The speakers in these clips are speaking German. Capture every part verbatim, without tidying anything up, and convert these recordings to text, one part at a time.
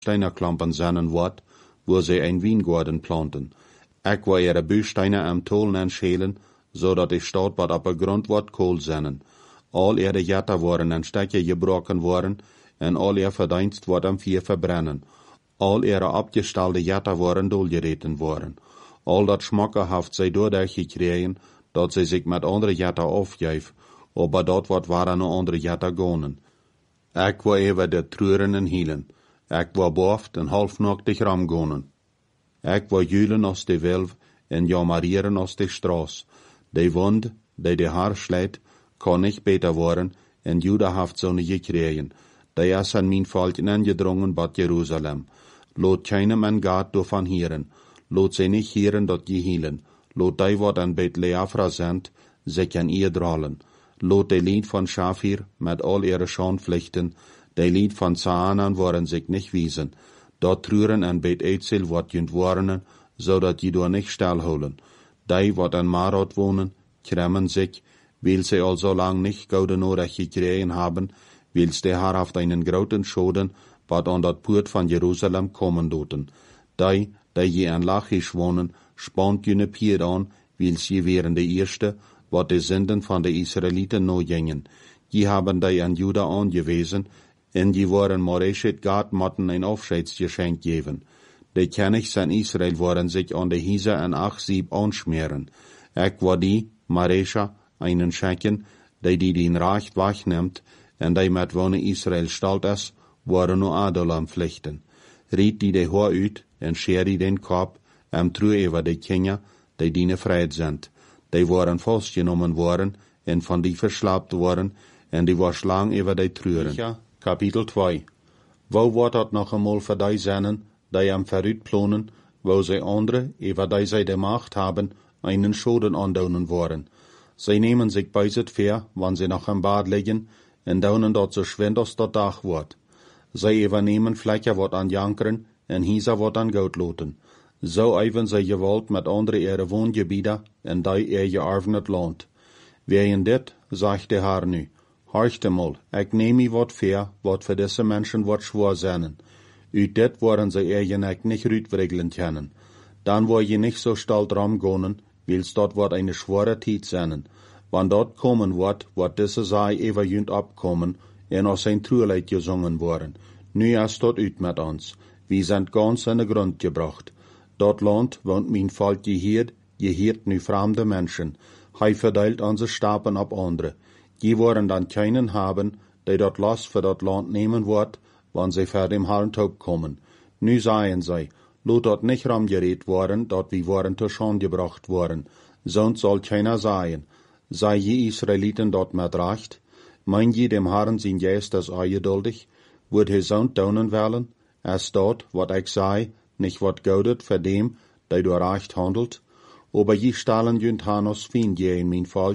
Steinerklampen sennen wordt, wo sie ein Weingarten planten. Ik wil ihre Büsteine am Tolen schälen, so dat die Stadt wat op de grond wordt kool zennen. Al ihre Jatter worden in Stücke gebrochen worden, en al ihr Verdienst wordt am Vier verbrennen. Al ihre abgestalde Jatter worden doorgereten worden. Al dat schmackerhaft zij doordat gekregen, dat zij zich met andere Jatter afgeef, aber dat wordt waren no andere Jatter gonen. Ik wil even de treurenden hielen. Ik wil boft en halfnachtig ramgonen. Ik wil julen als de wilf en jamarieren als de straas. De wond, die de haar slijt, kan niet beter worden en Juda heeft zo'n gekregen. Die is aan mijn volk ingedrongen bad Jeruzalem. Laat keine man gaat door van hieren. Laat zij niet hieren dat je hielen. Laat die wat aan Beit Leafra zendt, zich aan ihr dralen. Laat de lied van Schafir met al ihre Schandpflichten, de lied van Zaanan worden zich niet wiesen. Dat truren en Beit Etzel wordt junt warnen, zodat je door niet stilhouden. Die wat aan Marot wonen, kremmen zich, weil sie al so lang nicht gouden nodig gekregen haben, weil sie haar auf einen groten Schoden, wat an dat Poort van Jerusalem kommen doten. Die, die je aan Lachisch wonen, spant jene Pier an, weil sie wären de Erste, wat de Sünden van de Israeliten no gingen. Die haben die an Juda angewiesen, en die waren Moreshet Gad motten ein Aufscheidsgeschenk geben. De Königs an Israel waren sich an de Hise en Achsieb anschmieren. Ik war die, Maresha, einen Schenken, die die den Recht wegnimmt, en die met wonen Israel stalt is, waren no Adolam pflichten. Riet die de Haar uit, en scher die den Kopf, en true over de Kinder, die diene vrijheid sind. Die waren vastgenommen worden, en van die verslaapt worden, en die was lang over die treuren. Ja, Kapitel twee. Wo wordt dat nog eenmaal voor die zinnen, die am verruit planen, wo zij andere, over die zij de macht haben, einen Schoden andonen worden. Zij nemen zich bij het ver, wanneer zij nog im Bad liggen, en donen dat zo schwind als dat dag wordt. Zij overnemen vlekken wat aan jankeren, en hiezer wat aan goud loten. Zo even zij gewalt met andere ihre woongebieden, en die ihr geërven het land. Wegen dit, zegt de Haar nu, horchte mal, ik neem u wat ver, wat voor deze mensen wat schwoor zijn. Uit dit worden zij eigenlijk niet uitwriggelen kunnen. Dan word je niet zo stalt ramgonen, wils dat wordt eine schwere tijd zijn. Wann dat komen wordt, wordt deze zaai even junt opkomen, en als zijn truurleid gezongen worden. Nu is dat uit met ons. We zijn ganz in de grond gebracht. Dat land woont mijn volk geheerd, geheert nu vreemde mensen. Hij verdeelt onze stapen op andere. Die worden dan keinen haben, die dat los voor dat land nemen wordt, wanneer zij voor dem Herrn komen. Nu zeggen zij, laat dat niet ramgereed worden, dat we worden te Schande gebracht worden. Sonst soll keiner sagen, sei je Israeliten dat met recht? Mein je dem Herrn zijn Geistes ungeduldig? Wird hij zo'n tonen willen? Is dat, wat ik zei, nicht wat goudet voor dem, die door recht handelt? Aber je stellen junt han als vriend je in mijn volk.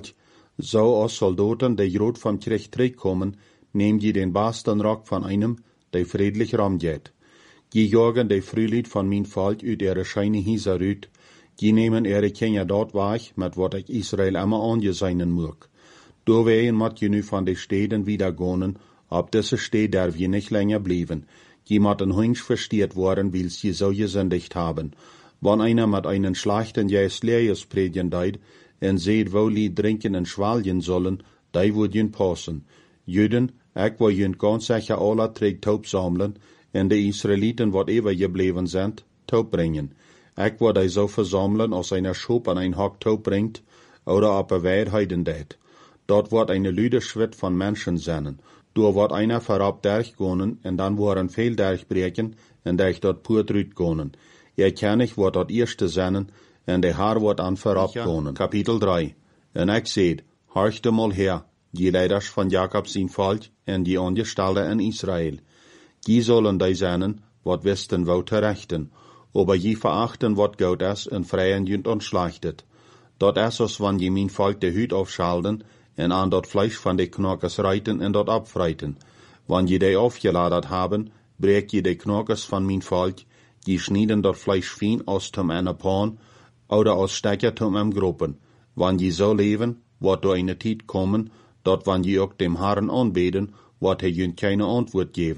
Zo als soldaten die groot van Krieg terugkomen, neem je den besten Rock van einem, die friedlich ramgeht. Je jagen de Frühlied van mijn volk uit ihre scheine Hieser uit. Je nemen ihre Kinder dort weg, met wat ik Israel immer angeseinen moet. Doorwegen moet je nu van de steden wieder gonen, op deze stad darf je nicht länger blijven. Je moet een Hunsch versteerd worden, wils je so gesündigt haben. Wann einer mit einen schlechten Geist Leers predigen deit, en seht, wo die drinken en schwaljen sollen, die wird jün passen. Juden, ik wil jün ganz sicher alle trägt taub sammeln, en de Israeliten, wat ever gebleven sind, taub bringen. Ik wil die so versammeln, als einer Schop an ein Hock taub bringt, oder op een weid heiden deed. Dort wordt eine lüde Schritt van Menschen zijn. Door wordt einer verab durchgonen, en dan worden veel durchbreken, en durch dort poort uitgonen. Je kennig wordt dat eerste zijn, en de haar wordt aan verab gonen. Kapitel drie. En ik zeid, horchte mal her, die leiders van Jacob zijn volk, en die ongestalde in Israël. Die zullen die zijn, wat wisten wou terechten, aber je verachten wat goud is, en vrijen junt ontslachtet. Dat is als wanneer je mijn volk de huid afschalden, en aan dat Fleisch van de knokkers reiten en dat abfreiten. Wanneer je die afgeladen haben, breek je de knokkers van mijn volk, die schneiden dat Fleisch fijn aus tom en pan, oder aus Stecker tom em Gruppen. Wanneer je zo leven, wordt door eine tijd komen, dat wanneer je ook dem Herrn aanbeden, wordt hij je keine antwoord geven.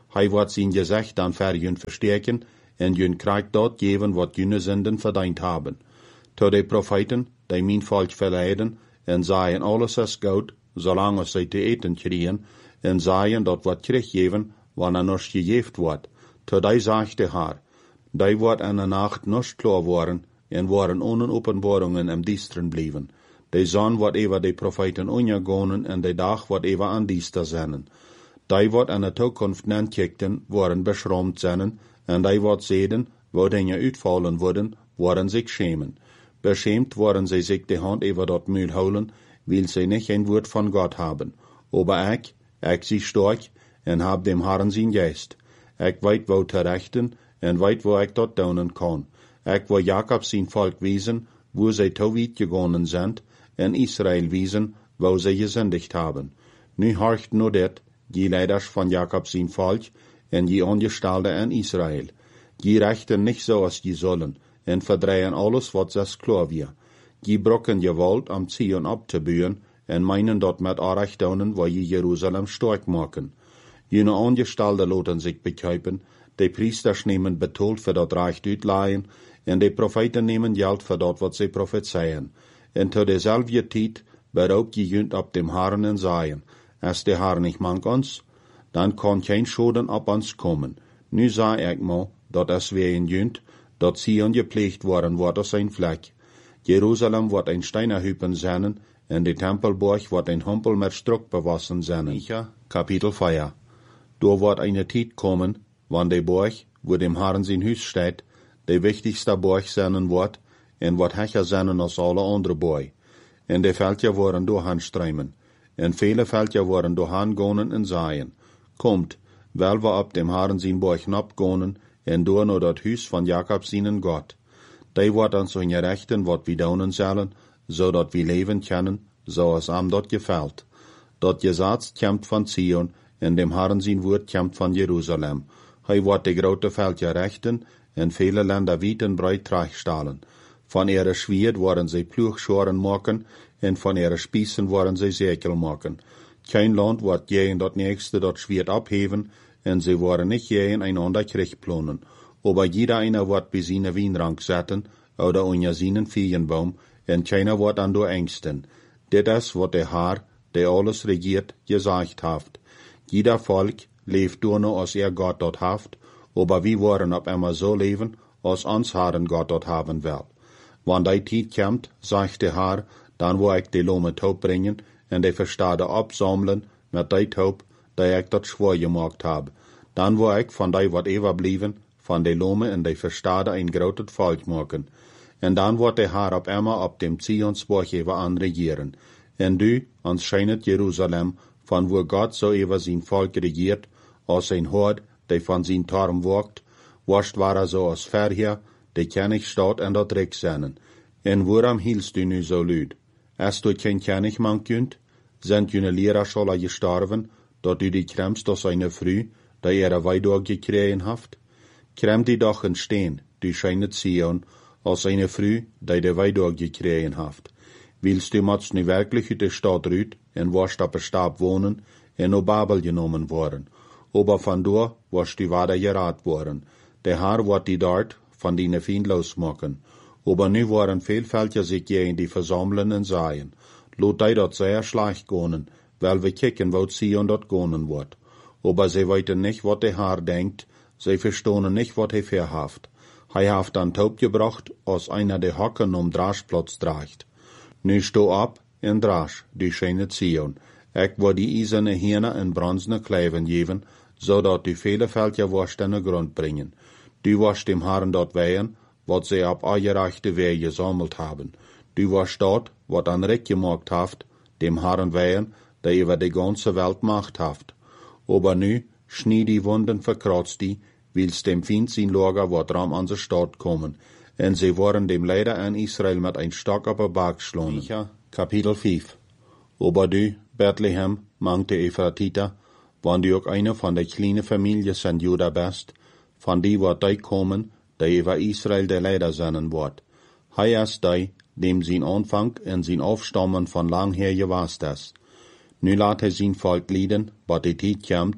Hij wordt zijn gezicht dan ver jun versterken en jun krijgt dat geven wat june zinden verdiend hebben. Tot de profeten, die mijn volk verleiden, en zeien alles is goed, zolang als zij te eten krijgen, en zeien dat wat teruggeven, wanneer nog gegeven wordt. Tot hij zegt de Heer, die wordt in de nacht nog klaar worden, en worden ohne openbaringen im Diesteren blijven. De zon wordt even de profeten ondergaan, en de dag wordt even aan Diester zijn. Die wordt in de toekomst nankijken, worden beschroomd zijn, en die wordt zeden, wo dingen uitvallen worden, worden zich schämen. Beschämt worden zij zich de hand over dat muil houden, weil zij niet een woord van God hebben. Aber ik, ik zie sterk, en heb dem Herrn zijn geest. Ik weet wo te rechten, en weet wo ik dat doen kan. Ik wil Jacob zijn volk wezen, wo zij te weit gegaan zijn, en Israël wezen, wo zij gesündigt hebben. Nu horcht nur dit, die leiders van Jacob zijn volk, en die ongestalde in Israël. Die rechten niet zoals die zullen, en verdrehen alles wat zes klar weer. Die brokken gewalt am Zion op te buien, en meinen dat met Arach doen, waar je Jeruzalem sterk maken. Jene ongestalde laten zich bekuipen, de priesters nemen betoeld voor dat recht uitlaaien, en de profeten nemen geld voor dat wat zij prophezeien. En tot dezelfde tijd beroopt je junt op dem Herrn en zeien, als de Herr nicht mank ons, dan kan geen schoden op ons komen. Nu zei ik maar, dat als wij in junt, dat Zion gepleegd worden wordt als een vlek. Jeruzalem wordt een steinerhupen zijn, en de Tempelborg wordt een humpel met struk bewassen zijn. Micha, kapitel vier. Door wordt eine tijd komen, wanneer de borg, wo dem Herrn zijn huis staat, de wichtigste borg zijn wordt, en wat hecher zijn als alle andere borg. En de veldje worden doorheen struimen, en vele veldje worden doorheen gonen en zaaien. Komt, wel we op dem Herrn zijn borg napgonen, en door naar dat huis van Jacob zijn God. Die wordt ons hun rechten wat we doen zullen, zodat we leven kunnen, zoals hem dat gefällt. Dat Gesetz komt van Zion, en dem Herrn zijn woord komt van Jeruzalem. Hij wordt de grote veldje rechten, en vele Länder weit en breit terechtstellen. Van ihre Schwert worden zij ploegschoren maken, en van ihre Spießen worden zij zekel maken. Kein Land wordt je in dat nächste dat Schwert abheven, en sie worden nicht je in einander Krieg planen. Aber jeder einer wird bei seine Wienrank zetten, oder unter seinen Feigenbaum, en keiner wird an door ängsten. Dit is wat der Herr, der alles regiert, gesagt haft. Jeder Volk leeft door nur als er Gott dort haft, aber wir wollen op einmal so leben, als uns Herren Gott dort haben will. Wann die Zeit kommt, sagt der Herr, dann wo ich die Lome Taub bringen, en die Verstade absammeln, mit die Taub, die ich dort schwor gemacht hab. Dann wo ich von die wat überblieben, von die Lome en die Verstade ein grotet Volk machen. En dann wird der Herr op einmal op dem Zionsborg even anregieren. En du, ans scheinet Jerusalem, von wo Gott so über sein Volk regiert, aus sein Hort, der von sein Turm wogt, wascht war er so aus verher, der König staat en dat Reck seinen. En woran hielst du nu so lüd? Hast du kein König man könnt? Sind jene Lehrer schon gestorben, dat du die kremst aus eine Früh, da ihre Weidog gekriegen haft? Krem die doch in Steen, du scheinet Zion, als eine Früh, die de Weidog gekriegen haft. Willst du mats nu wirklich uit de Stadt rüt, en warst op een Stab wohnen, en op Babel genommen worden. Aber van door warst du weiter geraten worden. Der Herr wird die dort von deine Feind losmachen. Aber nu waren vielfältiger sich gegen die versammeln en seien. Lot die dort sehr schlecht gehen, weil wir kicken, wo Zion dort gehen wird. Aber sie weiten nicht, wat der Herr denkt, sie verstehen nicht, wat er verhaft. Hij haft dann Taub gebracht, als einer der Hocken um Draschplatz dracht. Nu sto ab en drasch, die schöne Zion. Ik wil die eiserne Hirne en bronzene Kleven geven, zodat die vele Veldje worst in de grond brengen. Du wirst dem Herrn dort wehen, wat sie op aangereichte Wehe gesammelt haben. Du wirst dort, wat an Reck gemacht haft, dem Herrn wehen, der über die ganze Welt Macht haft. Aber nu, schnie die Wunden verkratzt die, wils dem Feind sein Lager wat ram an se Stadt kommen, en sie waren dem Leider an Israel mit ein Stock op een Berg geschlagen. Micha, kapitel vijf. Aber du, Bethlehem, mangte Ephratita, wann du auch eine von der kleinen Familie von Juda bist, von die wird die kommen, der über Israel der Leider sein wird. Hij ist die, dem sein Anfang und sein Aufstammen von lang her gewast ist. Nu laat hij sein Volk lieden, wat die Zeit kommt,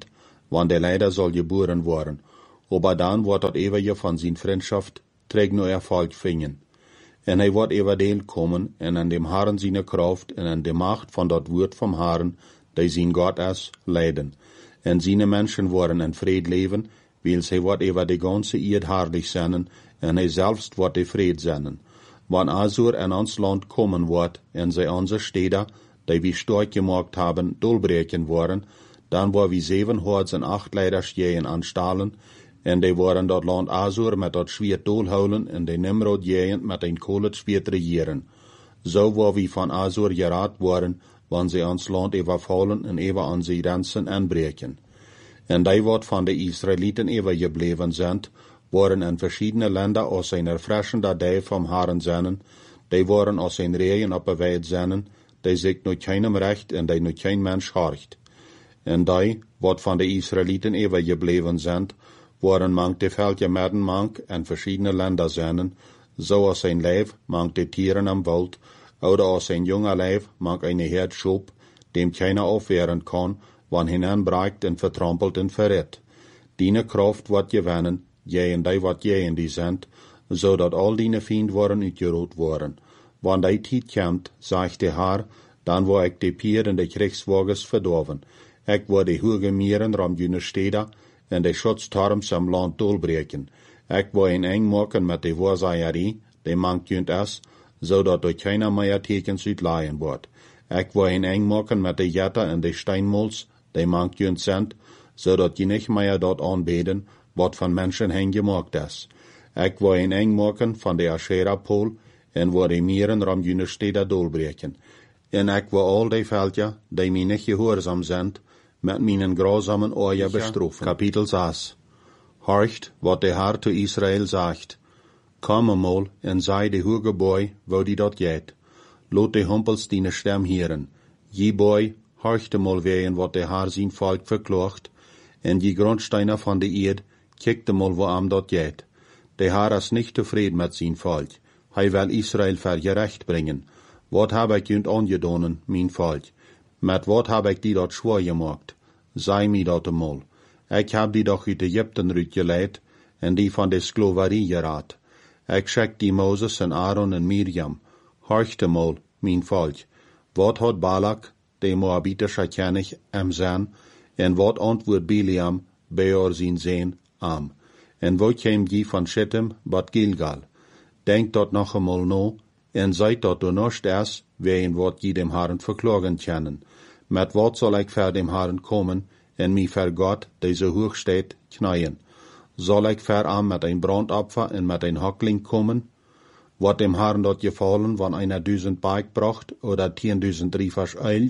wann der leider soll geboren worden. Aber dann wordt dat ewige van zijn vriendschaft trägt nur Erfolg fingen. En hij wordt ever deel komen, en an dem Herren seine Kraft, en an der Macht von dat Wort vom Herren, die sein Gott is, leiden. En seine Menschen worden in Fried leven, weil hij wordt ever de ganze Erd herrlich zijn, en hij selbst wordt de Fried zijn. Wann Asur in ons Land kommen wordt, en zij onze steden, die wir stark gemacht haben, dolbreken worden, dan waar wir zevenhonderd en acht leiders jähen anstalen, en die worden dat land Asur met dat Schwert dolhouden, en de Nimrod jähen met een kolet Schwert regieren. Zo waar wir van Asur geraad worden, wann sie ons land overvallen en even aan sie Grenzen aanbreken. En die wat van de Israeliten even gebleven zijn, waren in verschiedene Länder aus een erfrischende Dei vom Herren zijn, die waren aus een Regen op een wijd zijn, die zich nu keinem recht en die nu kein Mensch horcht. En die, wat van de Israeliten even gebleven zijn, waren mank de veldje midden mank en verschiedene Länder zijn, zoals een lijf mank de tieren am Wald, oder als een jonge lijf mank eine Herd schop, dem keiner aufwehren kan, wann hinanbreikt en vertrampelt en verrät. Diene Kraft wat gewinnen, jähen die wat jähen die sind, zodat al diene Fiend worden uitgeroot worden. Wann die tijd komt, zegt de Heer, dan word ik de pier en de krigswagens verdorven. Ik word de hoge mieren ram june steden en de schutztorms am land dolbreken. Ik word een eng maken met de waarzaaierie, die mank junt is, zodat er keiner meer tekens uitlaaien wordt. Ik word een eng maken met de jetten en de steinmols, die mank junt zijn, zodat je niet meer dat aanbeden, wat van mensen hen gemaakt is. Ik word een eng maken van de Asherah-pool, en word de mieren ram june steden dolbreken. En ik wil al die veldje, die mij niet gehoorzaam zijn, met mijn grausamen oorje bestroffen. Kapitel zes. Horcht, wat de Heer zu Israel zegt. Kom eenmaal en zei de hoge boy, wo die dat jet. Lot de humpels die stem hieren. Je boy, horcht eenmaal ween wat de Heer zijn volk verklaagt, en je grondsteiner van de eerd, kijkt eenmaal wo am dat jet. De Heer is niet tevreden met zijn volk. Hij wil Israel vergerecht brengen. Wat heb ik junt aangedonen, mijn volk? Met wat heb ik die dat schwaar gemaakt? Zei mij dat eenmaal. Ik heb die doch uit Egypten uitgeleid, en die van de sklaverie geraad. Ik schik die Moses en Aaron en Miriam. Horcht eenmaal, mijn volk. Wat had Balak, de Moabitische König, am zijn, en wat antwoord Biliam, Beor zijn zeen, am. En wat kwam die van Shittim, bat Gilgal. Denk dat nog eenmaal no, en zijt dat du nicht is, ween wat je dem Herren verklagen kennen. Met wat zal ik ver dem Herren komen, en mij ver Gott, die zo hoog steht, knieën? Zal ik ver am met een brandopfer en met een hakling komen? Wat dem Herren dat gefallen, wann einer duizend Berg bracht, oder tienduizend riefers Eil?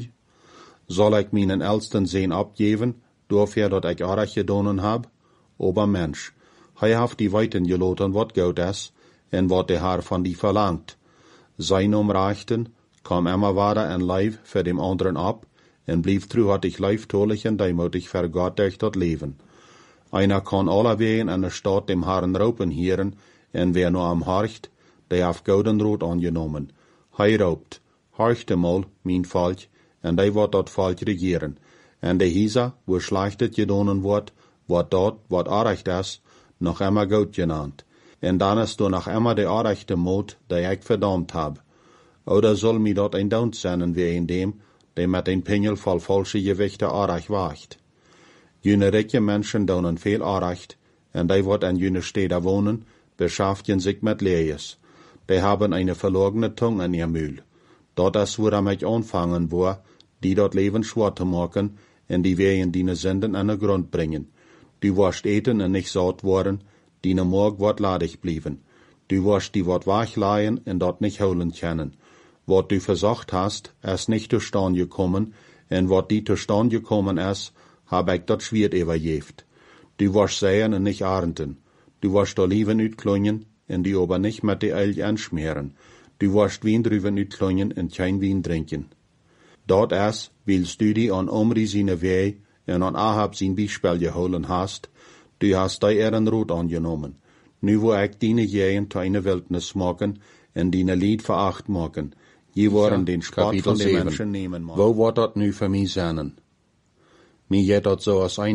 Zal ik mijn elsten zeen abgeven, dafür dat ik arg gedonen heb? Aber Mensch, hij heeft die weiten geloten wat goed is, en wat de Herr van die verlangt. Zijn omreichten, kwam immer wieder ein Leib für dem anderen ab, en blieb truhartig leiftolich en deimotig für Gott durch dat Leben. Einer kann allerwegen in der Stadt dem Herrn raupen hieren, en wer nur am horcht, der auf gouden Rot angenommen. Hij raupt, horcht einmal, mein Volk, en die wird dat Volk regieren. En de Hisa, wo schlechtet gedonen wordt, wordt dat, wat arecht is, noch immer gut genannt. En dan is du noch immer de arechte Mut, die ik verdammt heb. Oder soll mi dat ein Daunt zijn wie in dem, die met een pingel vol falsche gewichte arech wacht. Jene rijke mensen doen veel arecht, en die wat in jene steden wonen, beschaffen sich met lees. Die haben eine verlogene Tongue in ihr Mühl. Dat is woran ich anfangen wo, die dat Leben schwer te maken, en die wehen die Sünden an den Grund bringen. Du wirst eten en nicht satt worden, die ne morg wat ladig blieben. Du wirst die wat wegleihen en dat nicht holen können. Wat du versucht hast, is nicht zustande gekommen, en wat die zustande gekommen is, hab ich dat Schwert überjeft. Du wirst säen en nicht ernten. Du wirst da Leben uitklonjen, en die aber nicht mit de Eil anschmieren. Du wirst Wein drüben uitklonjen en kein Wein trinken. Dat is, willst du die an Omri seine Weh en an Ahab sein Beispiel geholen hast, du hast die Ehren Rot angenommen. Nu wo ich deine Jähen zu einer Wildnis machen, en deine Lied veracht machen. Je waren den Spott von den Menschen nehmen. Wo wird dat nu für mich sein? Mir geht dat so aus einem,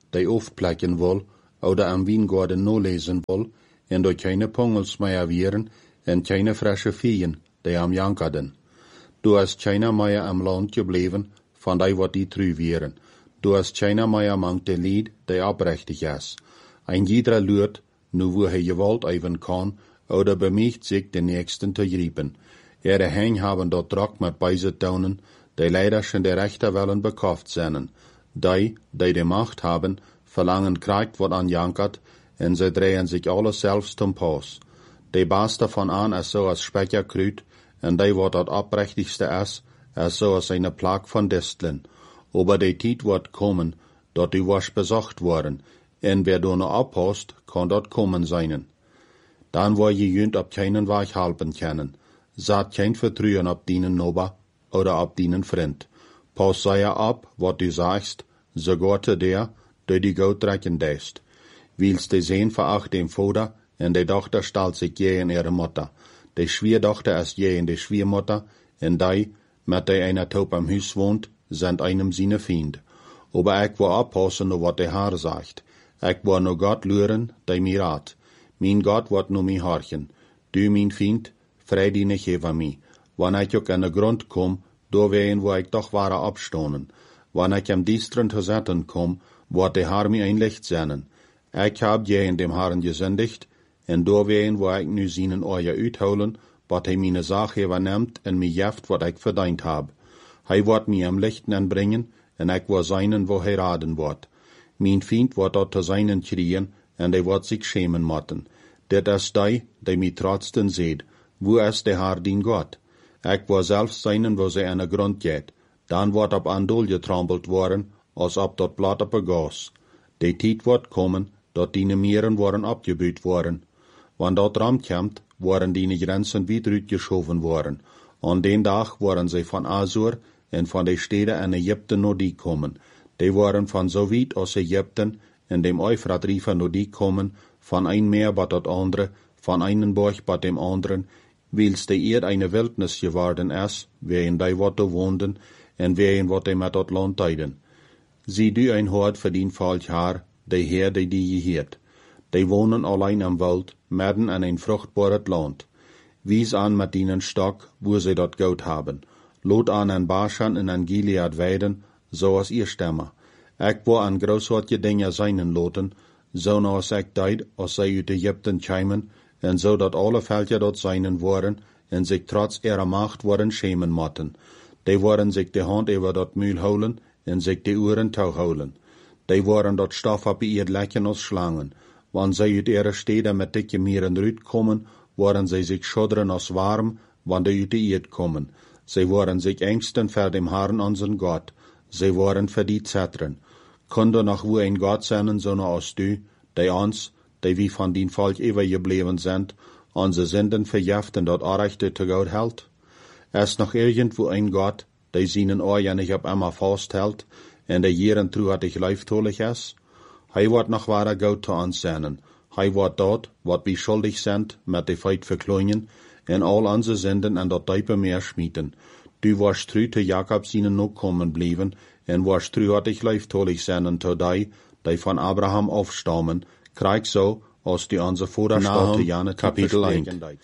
die aufplekken wil, oder am Wiengorden no lezen wil, en door keine pongels meer wieren, en keine frische Viehen, die am jankerden. Du hast keine meer am Land gebleven, van die wat die true wieren. Du hast keine meer among de Lied, die oprechtig is. Ein jeder lurt, nu wo hij gewalt even kan, oder bemicht sich den Nächsten zu griepen. Ihre Heng haben dort Druck mit beise Tonen, die leider schon der Rechte willen bekauft sind. Die, die die Macht haben, verlangen Krieg wat anjankert, en sie drehen sich alles selbst zum Pass. Die Beste von an ist so als Specher Krüt, en die wat dat oprechtigste is, ist so als eine Plag von Disteln. Aber die Tijd wird kommen, dort die wasch besocht worden, en wer du noch abhast, kann dort kommen seinen. Dann wo je jünt ab keinen Weg halten können. Saat kein Vertrauen ab dienen Noba oder ab dienen Freund. Pass sei ab, wat du sagst, so Gott der, der die Gott trekken deist. Willst du sehen veracht dem Vater, en die Tochter stalt sich je in ihre Mutter. Die Schwiertochter ist je in die Schwiermutter, en die, mit der einer Taub am Haus wohnt, sind einem seine Feind. Aber ich will abpassen, nur wat der Herr sagt. Ich will nur Gott luren, der mir rat. Mein Gott wird nur mich horchen. Du, mein Feind, frei die nicht über mich. Wann ich auch an den Grund komm, da wehen, wo ich doch wahre abstonen. Wann ich am Diestren zu setzen komm, wird der Herr mir ein Licht senden. Ich hab je in dem Herrn gesündigt, en da wehen, wo ich nu seinen Euer uitholen, wat hij meine Sache übernimmt en mir jeft, wat ich verdient hab. Hij wird mir am Lichten anbringen, en ich will seinen, wo hij raden wird. Mein Feind wird dort zu seinen kriegen, en der wird sich schämen motten. Dit is die, die mich trotzdem seht. Wo ist der Herr, din Gott? Ich will selbst seinen, wo sie an den Grund geht. Dann wird ab Andol getrampelt worden, als ob dort Blatt op Gas. Die Tijd wird kommen, dort die Mieren worden abgebüht worden. Wann dort Ram kommt, worden die Grenzen wieder geschoven worden. An den Tag waren sie von Asur en von den Städten in Ägypten noch die kommen. Die waren von so weit aus Ägypten, in dem Euphrat-Riefer noch die kommen, von ein Meer bat das andere, von einem Borch bat dem anderen, wils die Erd eine Wildnis geworden ist, wer in die Worte wohnden, en wer in Worte mit dat Land teiden. Sie du ein Hort für den falsch Haar, die Herr, die die geheert. Die wohnen allein am Wald, mitten an ein fruchtbares Land. Wies an mit ihnen Stock, wo sie dort Gold haben. Lot an an Baschan in an Gilead weiden, so als ihr Stämmer. Ich wo an großartige Dinge seinen loten, so noch als ich deid, als sie uit Ägypten kämen, en so dat alle Völker dort seinen waren, en sich trotz ihrer Macht waren schämen motten. Die waren sich die Hand über dort Mühl holen, en sich die Uhren tau holen. Die waren dort Stoff ab ihr Lecken als Schlangen. Wann sie uit ihre Städte mit dicke Mieren rüt kommen, waren sie sich schuddern als warm, wann die uit die Erd kommen. Sie waren sich ängsten vor dem Herrn unseren Gott. Sie waren für die Zetren. Kunde noch wo ein Gott sein, so noch als du, die uns, die wie von den Volk übergeblieben sind, unsere Sünden verjäften dort Arrechte zu Gott hält? Ist noch irgendwo ein Gott, der seinen Ohren nicht auf einmal festhält, en der jeden truhartig leiftolig ist? Hij wird noch wahrer Gott zu uns sein. Hij wird dort, wat wir schuldig sind, mit de Feit verkleinen, en all unsere Sünden an dort Deipe Meer schmieden. Du warst treu zu Jakob seinen noch kommen blieben, en warst truhartig leiftolig sein zu die, die von Abraham aufstammen, krieg so, als die unsere Vorderstadt Jane Kapitel eins.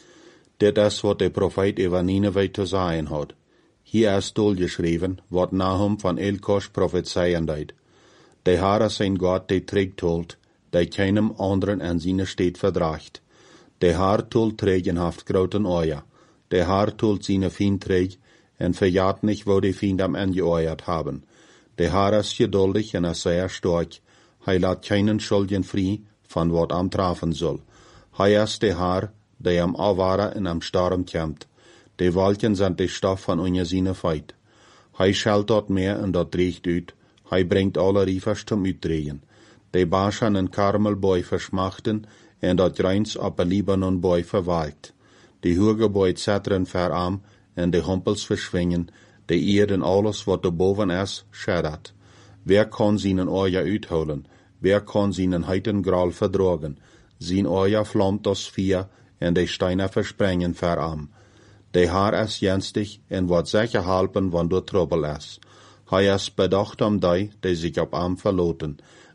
Dit is wat der Prophet über Nineveh zu sagen hat. Hier ist durchgeschrieben, wat Nahum von Elkosch prophezeien deed. Der Herr ist ein Gott, der trägt holt, der keinem anderen an seine Stadt verdracht. Der Herr tut trägenhaft groten Euer. Der Herr tut seine Feind träg, en verjagt nicht, wo die Feind am angeeuert haben. Der Herr ist geduldig en er sehr stark. Hij laat keinen Schuldigen frei, von wat am trafen soll. Hij ist der Herr, der am Awara en am Sturm kämpft. Die Wolken sind die Stoff von unje seine Feit. Hij schalt dort mehr en dort riecht uit. Hij bringt alle Riefers zum Uitdrehen. Die Baschan en Karmelboi verschmachten, en dat Reins op een Libanonboi verwalkt. Die Hurgeboi zetteren verarm, en de Humpels verschwingen, die Erden alles, wat er boven is, scheddert. Wer kann seinen Euer uitholen? Wer kann seinen heiten Graal verdragen? Sein Euer flammt aus Vier, en de Steine versprengen verarm. De Haar is jenstig, en wat sicher halpen, wann du Trouble is. Hij is bedacht om die, die sich op am verloten.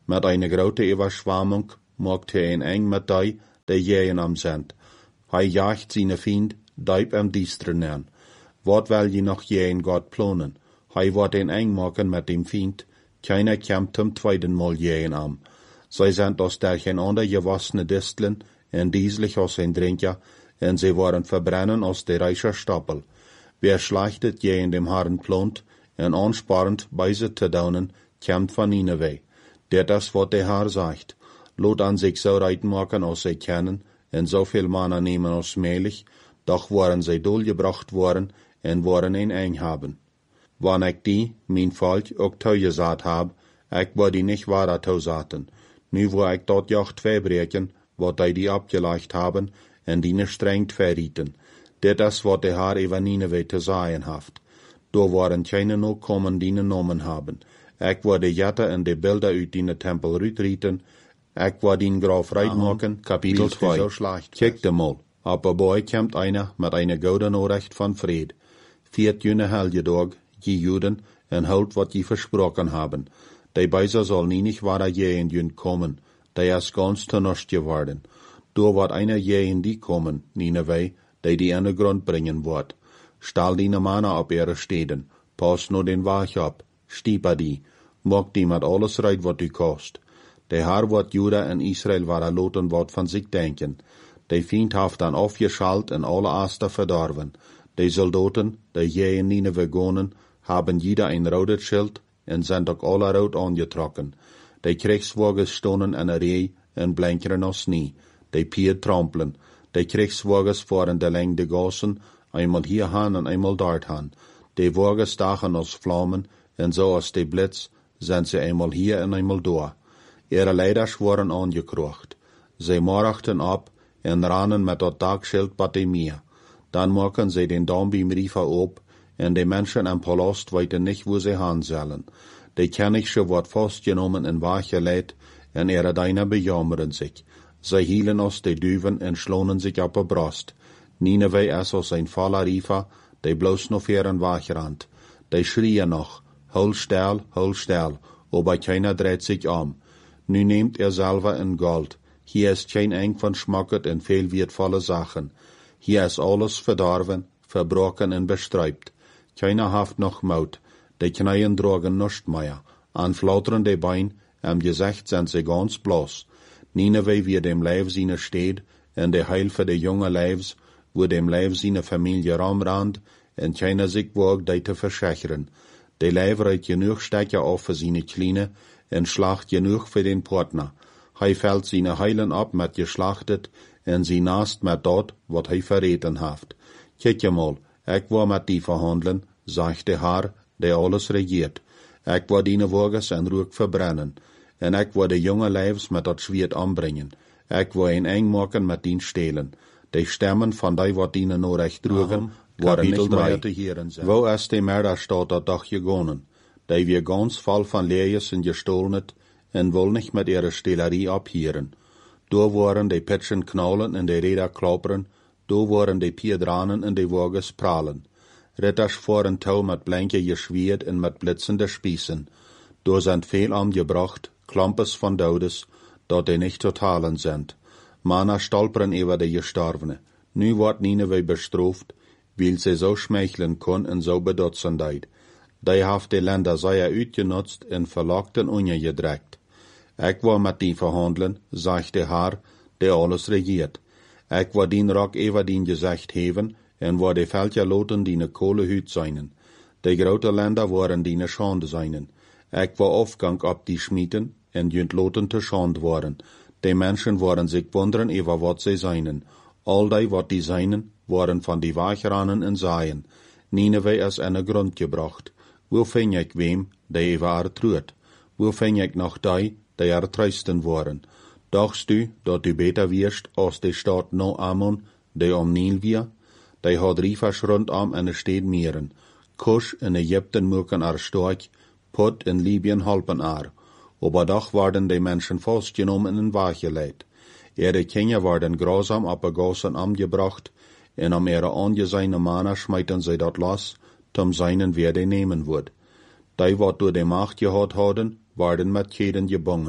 Met eine grote Überschwemmung maakt hij een eng met die, die jähen am sind. Hij jaagt zijn vriend, diep am diesteren aan. Wat wil je nog jähen Gott planen? Hij wordt een eng maken met dem vriend. Keiner kämmt zum tweeden Mal jähen am. Zij sind aus der geen ander gewassene Disteln, en dieselig aus ein Drinker, en sie waren verbrennen aus der reicher Stapel. Wer schlachtet jähen dem Herrn plant, en ansparend bei sie te daunen, kämmt von ihnen weh. Der das, wat der Herr sagt, lot an sich so reiten machen, als sie kennen, en so viel Manner nehmen als mählich, doch waren sie durchgebracht worden, en waren ein eng haben. Wann ich die, mein Volk, auch teugesagt hab, ich war die nicht wahrer teusaten. Nu wo ich dort jacht verbreken, wat die die abgelegt haben, en die nicht strengt verrieten. Der das, wat der Herr über Nineveh te sagen haft. Da waren keine no kommen, die ne Namen haben. Ich war die Jatter en die Bilder uit die Tempel rütrieten. Ich war den Graf reitmaken, Kapitel zwei. So Kijk de mal, aber bei kommt einer mit einer gouden Nachricht von Fried. Viert jene Helgedag, je Juden, en holt wat je versprochen haben. Die Beiser soll nie nicht wahrer jähen jünd kommen, die ist ganz ternuscht geworden. Da wird einer jähen die kommen, Nineveh, die die an den Grund bringen wird. Stahl die Männer ab ihre Städten, pass nur den Wach ab, stieper die, mag die mit alles reit, wat die kost. Der Herr wird Juda en Israel wahrer loten wat von sich denken. Die Feind haft dann aufgeschalt en alle Aster verdorven. Die Soldaten, die jähen Nineveh gonen, haben jeder ein rotes Schild, en sind ook alle rood aangetrokken. Die Kriegswagens stonden in een rij en blinkeren als nie. Die pier trampelen. Die Kriegswagens fahren de leng de gassen, einmal hierhan en einmal dorthan. Die Wagens stachen als Flammen, en zo als die Blitz, sind sie einmal hier en einmal da. Ihre Leiders waren angekrocht. Sie marachten ab en rannen met dat Dagschild bij de Meer. Dan maken sie den Dambiemriefer op, en de mensen am Palast weten nicht, wo sie han sollen. De Kennigse wordt vastgenomen en weggeleid, en ihre Deiner bejammeren sich. Sie hielen aus de Düven en schlonen sich op de Brust. Nineveh is als ein faller Riefer, de bloß noch ihren wegrannt. De schrien noch, hol still, hol still, aber keiner dreht sich um. Nu nehmt er selber in Gold. Hier ist kein eng von Schmacket en viel wertvolle Sachen. Hier ist alles verdorven, verbrochen en bestreibt. Keiner haft noch Maut, die Kneien drogen nicht mehr. An flauterende Bein, am Gesicht sind sie ganz bloß. Nineveh wie dem Leib seine steht, en de Heil für de junge Leibs, wo dem Leib seine Familie rumrannt, en keiner sich wagt, die zu verschachern. De Leib reit genug Stecker auf für seine Kleine, en schlacht genug für den Partner. Hij fällt seine Heilen ab mit geschlachtet, en sie nast mit dort, wat hij verreten haft. Kijk je mal, ich war mit die verhandeln, sagt der Herr, der alles regiert. Ich war die Wagens en Ruck verbrennen, en ich war de junge Leibs mit dat Schwert anbringen. Ich war ein eng machen mit den Stehlen. Die Stemmen von die, wat die noch recht trugen, waren nicht mehr zu hören. Wo ist die Mörderstadt dat Dach gegangen? Die wir ganz voll von Lees en gestohlenet, en wohl nicht mit ihrer Stehlerie abhieren. Da waren die Pitschen knallen en die Räder klappern, da waren die Piedranen en die Wagens prallen. Ritters fahren touw mit blanke Geschwert en mit blitzende Spießen. Da sind viel angebracht, Klampes von Dodes, dat die nicht zu talen sind. Männer stolpern über die Gestorbene. Nu wird Nineveh bestraft, weil sie so schmeicheln kann en so bedutzendheid. Die haft die Länder sehr uitgenutzt en verlockten ungedreckt. Ich war mit die verhandeln, sagt der Herr, der alles regiert. Ich war den Rock über den Gesicht heben, en war die Völker loten die ne Kohlehüt seinen. Die grote Länder waren die ne Schande seinen. Ich war Aufgang ab die Schmieden, en jünt loten te Schand waren. Die Menschen waren sich wundern über wat sie seinen. All die wat die seinen, waren von die Wachranen en Seien. Nineveh is in de Grund gebracht. Wo fing ich wem, die über ertrüht? Wo fing ich noch die, die ertreisten waren? Dachst du, dat du beter wirst, als die Stadt No Ammon, die am Nil wir? Die hat Riefers rundam en de Stad Meeren. Kusch in Ägypten mögen er stark, Put in Libyen halpen er. Aber doch waren die Menschen festgenommen en weggelegt. Ihre Kinder waren grausam abgegossen angebracht, en am ihre angesehene Männer schmeiten sie dort los, zum seinen wer die nehmen wird. Die, wat durch die Macht gehad hadden, waren mit Keden gebungen.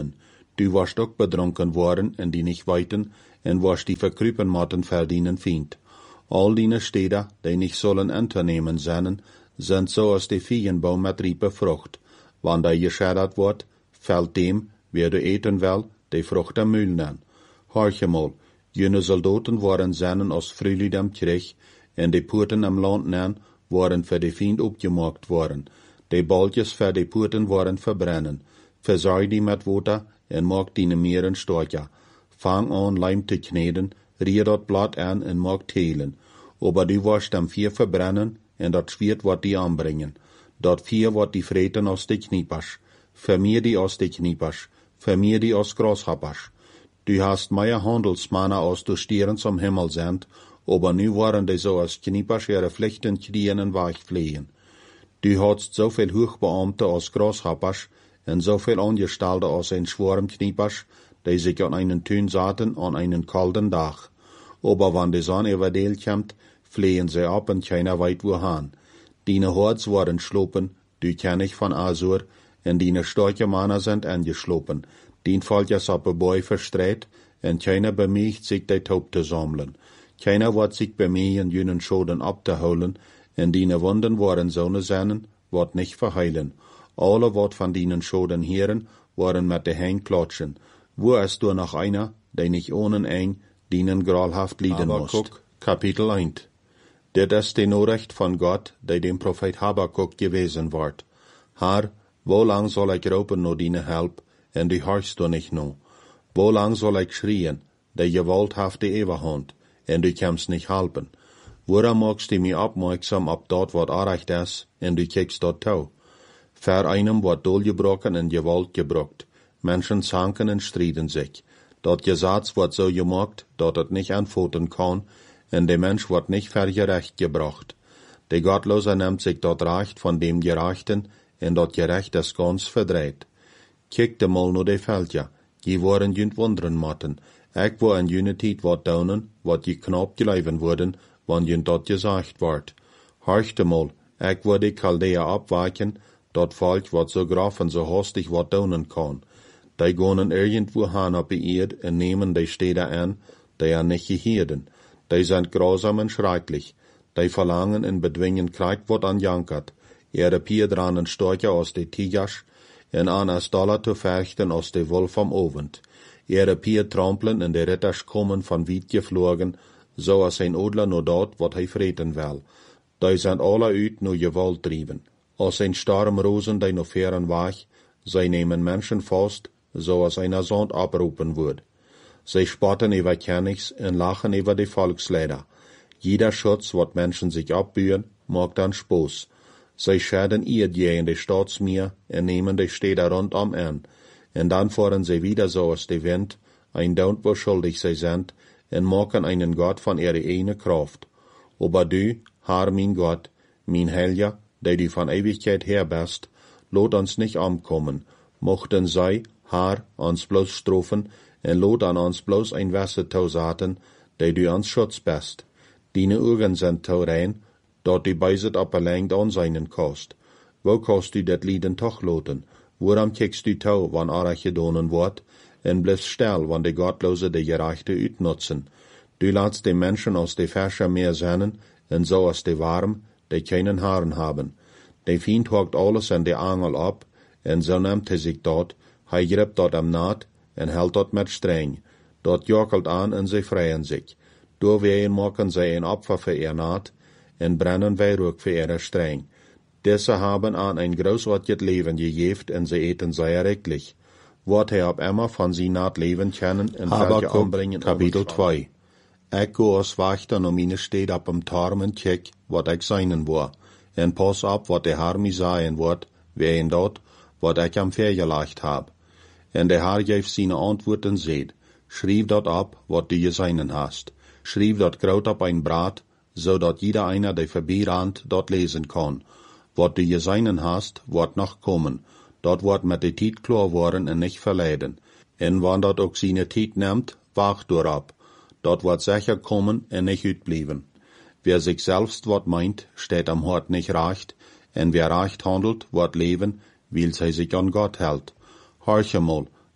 Du warst ook bedronken worden en die nicht weiten, en warst die verkrüpen motten verdienen Feind. All die Städte, die nicht sollen unternehmen seien, sind so als die Feigenbaum mit riepe Frucht. Wann der geschädigt wird, fällt dem, wer du eten will, die Frucht am Mühl an. Horche mal, jene Soldaten waren seinen aus Frühlied am Krieg, en die Purten am Land nan, waren für die Feind opgemaakt worden. Die Baltjes für die Purten waren verbrennen. Versorg die mit Water, en maak die Meeren storja. Fang an, Leim te kneden, rier dat Blatt an en maak telen. Aber du warst am vier verbrennen, en dat Schwert wat die anbringen. Dat vier wat die vreten aus de Kniepas. Vermeer die aus de Kniepas. Vermeer die aus Grashappers. Du hast mehr Handelsmannen aus du Stieren zum Himmel sind, aber nu waren die so als Kniepas ihre Pflichten kriegen en weichfliehen. Du hast so viel Hochbeamte aus Grashappers en so viel Angestellte aus ein Schwarm Kniepas, die sich an einen Tün saten an einen kalten Tag. Aber wann die Sonne überdeelt kommt, fliehen sie ab und keiner weit wohin. Dine Horts waren schlopen, du kenn ich von Asur, en dine starke Männer sind angeschlopen. Dien fällt jas op een boy verstreit, en keiner bemüht sich die Taub zu sammeln. Keiner wird sich bemühen, jenen Schoden abzuholen, en dine Wunden waren so ne seinen, wird nicht verheilen. Alle, wat von dinen Schoden hören, waren mit de Häng klatschen. Wo ist du noch einer, der nicht ohne eng, dinen gralhaft lieden muss? Habakuk, Kapitel eins. Dit ist die Nachricht von Gott, der dem Prophet Habakuk gewesen ward. Herr, wo lang soll ich ropen no dine Help, en du hörst du nicht no? Wo lang soll ich schrien, der Gewalt haft die Ewehand, en du kannst nicht helpen? Woran magst du mich aufmerksam ab dort, wat arrecht ist, en du kiekst dort tau? Für einem wird dollgebrochen en Gewalt gebrocht. Menschen zanken en striden sich. Dat Gesetz wird so gemacht, dat het nicht antworten kann, en der Mensch wird nicht für gerecht gebracht. Der Gottlose nimmt sich dort Recht von dem Gerechten, en dat Gerecht ist ganz verdreht. Kiekte mal nur die Feldja, die waren jünd wundern matten. Ich war in jüne Tijd wat daunen, wat je knapp geleiven wurden, wann jünd dat gesagt ward. Horchte mal, ich war die Chaldea abweichen, dat Volk wat so graf en so hastig wat daunen kann. Die gonen irgendwo han op die Erd en nemen die Städte an, die er nicht gehirden. Die sind grausam en schrecklich. Die verlangen en bedwingen Krieg wat an jankert. Ihre Piedranen storche aus de Tigers, en an as Dollar zu fechten aus de Wolf am Ovent. Ihre Pier trampeln en de Ritters kommen von weit geflogen, so als ein Odler nur dort, wat hij vreten will. Die sind alle uit nur Gewalt drieben. Als ein Storm rosen die noch fern wach, sie nehmen Menschen fast, so als einer Sand abrufen wird. Sie spotten über Königs en lachen über die Volksleider. Jeder Schutz, wat Menschen sich abbühen, mag dann Spaß. Sie schäden ihr je in die Staatsmeer en nehmen die Städte rundum an. En dann fahren sie wieder so als die Wind, ein Daunt, wo schuldig sie sind, en machen einen Gott von ihrer eine Kraft. Aber du, Herr mein Gott, mein Helja, der du von Ewigkeit her bist, lot uns nicht ankommen, mochten sei, Herr, uns bloß strofen, en lot an uns bloß ein Wasser tausaten, der du ans Schutz bist. Dine Augen sind tau rein, dort die beiset appellengt an seinen Kost. Wo kost du dat Lieden toch loten? Woran kiekst du tau, wann arach gedonen wordt, en bliffst still, wann die Gottlose de Gerechte utnutzen? Du lässt die Menschen aus de Fäscher meer sennen, en so aus de Warm, die keinen Haaren haben. De Feind hockt alles in de Angel ab, en so nimmt hij sich dort, hij gript dort am Naht, en hält dort mit streng. Dort jockelt an, en sie freien sich. Doorween maken zij een Opfer für ihr Naht, en brennen Weihrauch für ihre streng. Diese haben an ein großartiges Leben gegeben, en sie eten sehr rechtlich. Wat hij op immer von sie Naht leben können, en welche anbringen. Kapitel zwei. Ich go als Wachter no meine steht op am Turm en check, wat ich seinen war. En pass op, wat der Herr mir sagen wird, wer ihn dort, wat ich am vergelegt hab. En der Herr geeft seine Antworten seht. Schrieb dort ab, wat du geseinen hast. Schrieb dort graut op ein Brat, so dat jeder einer, der vorbeirand, dort lesen kann. Wat du geseinen hast, wird noch kommen. Dort wird mit der Tiet klar worden en nicht verleiden. En wann dort auch seine Tiet nimmt, wacht door ab. Dort wird sicher kommen en nicht utblieben. Wer sich selbst wat meint, steht am Hort nicht recht, en wer recht handelt, wird leben, weil sie sich an Gott hält. Horche mal,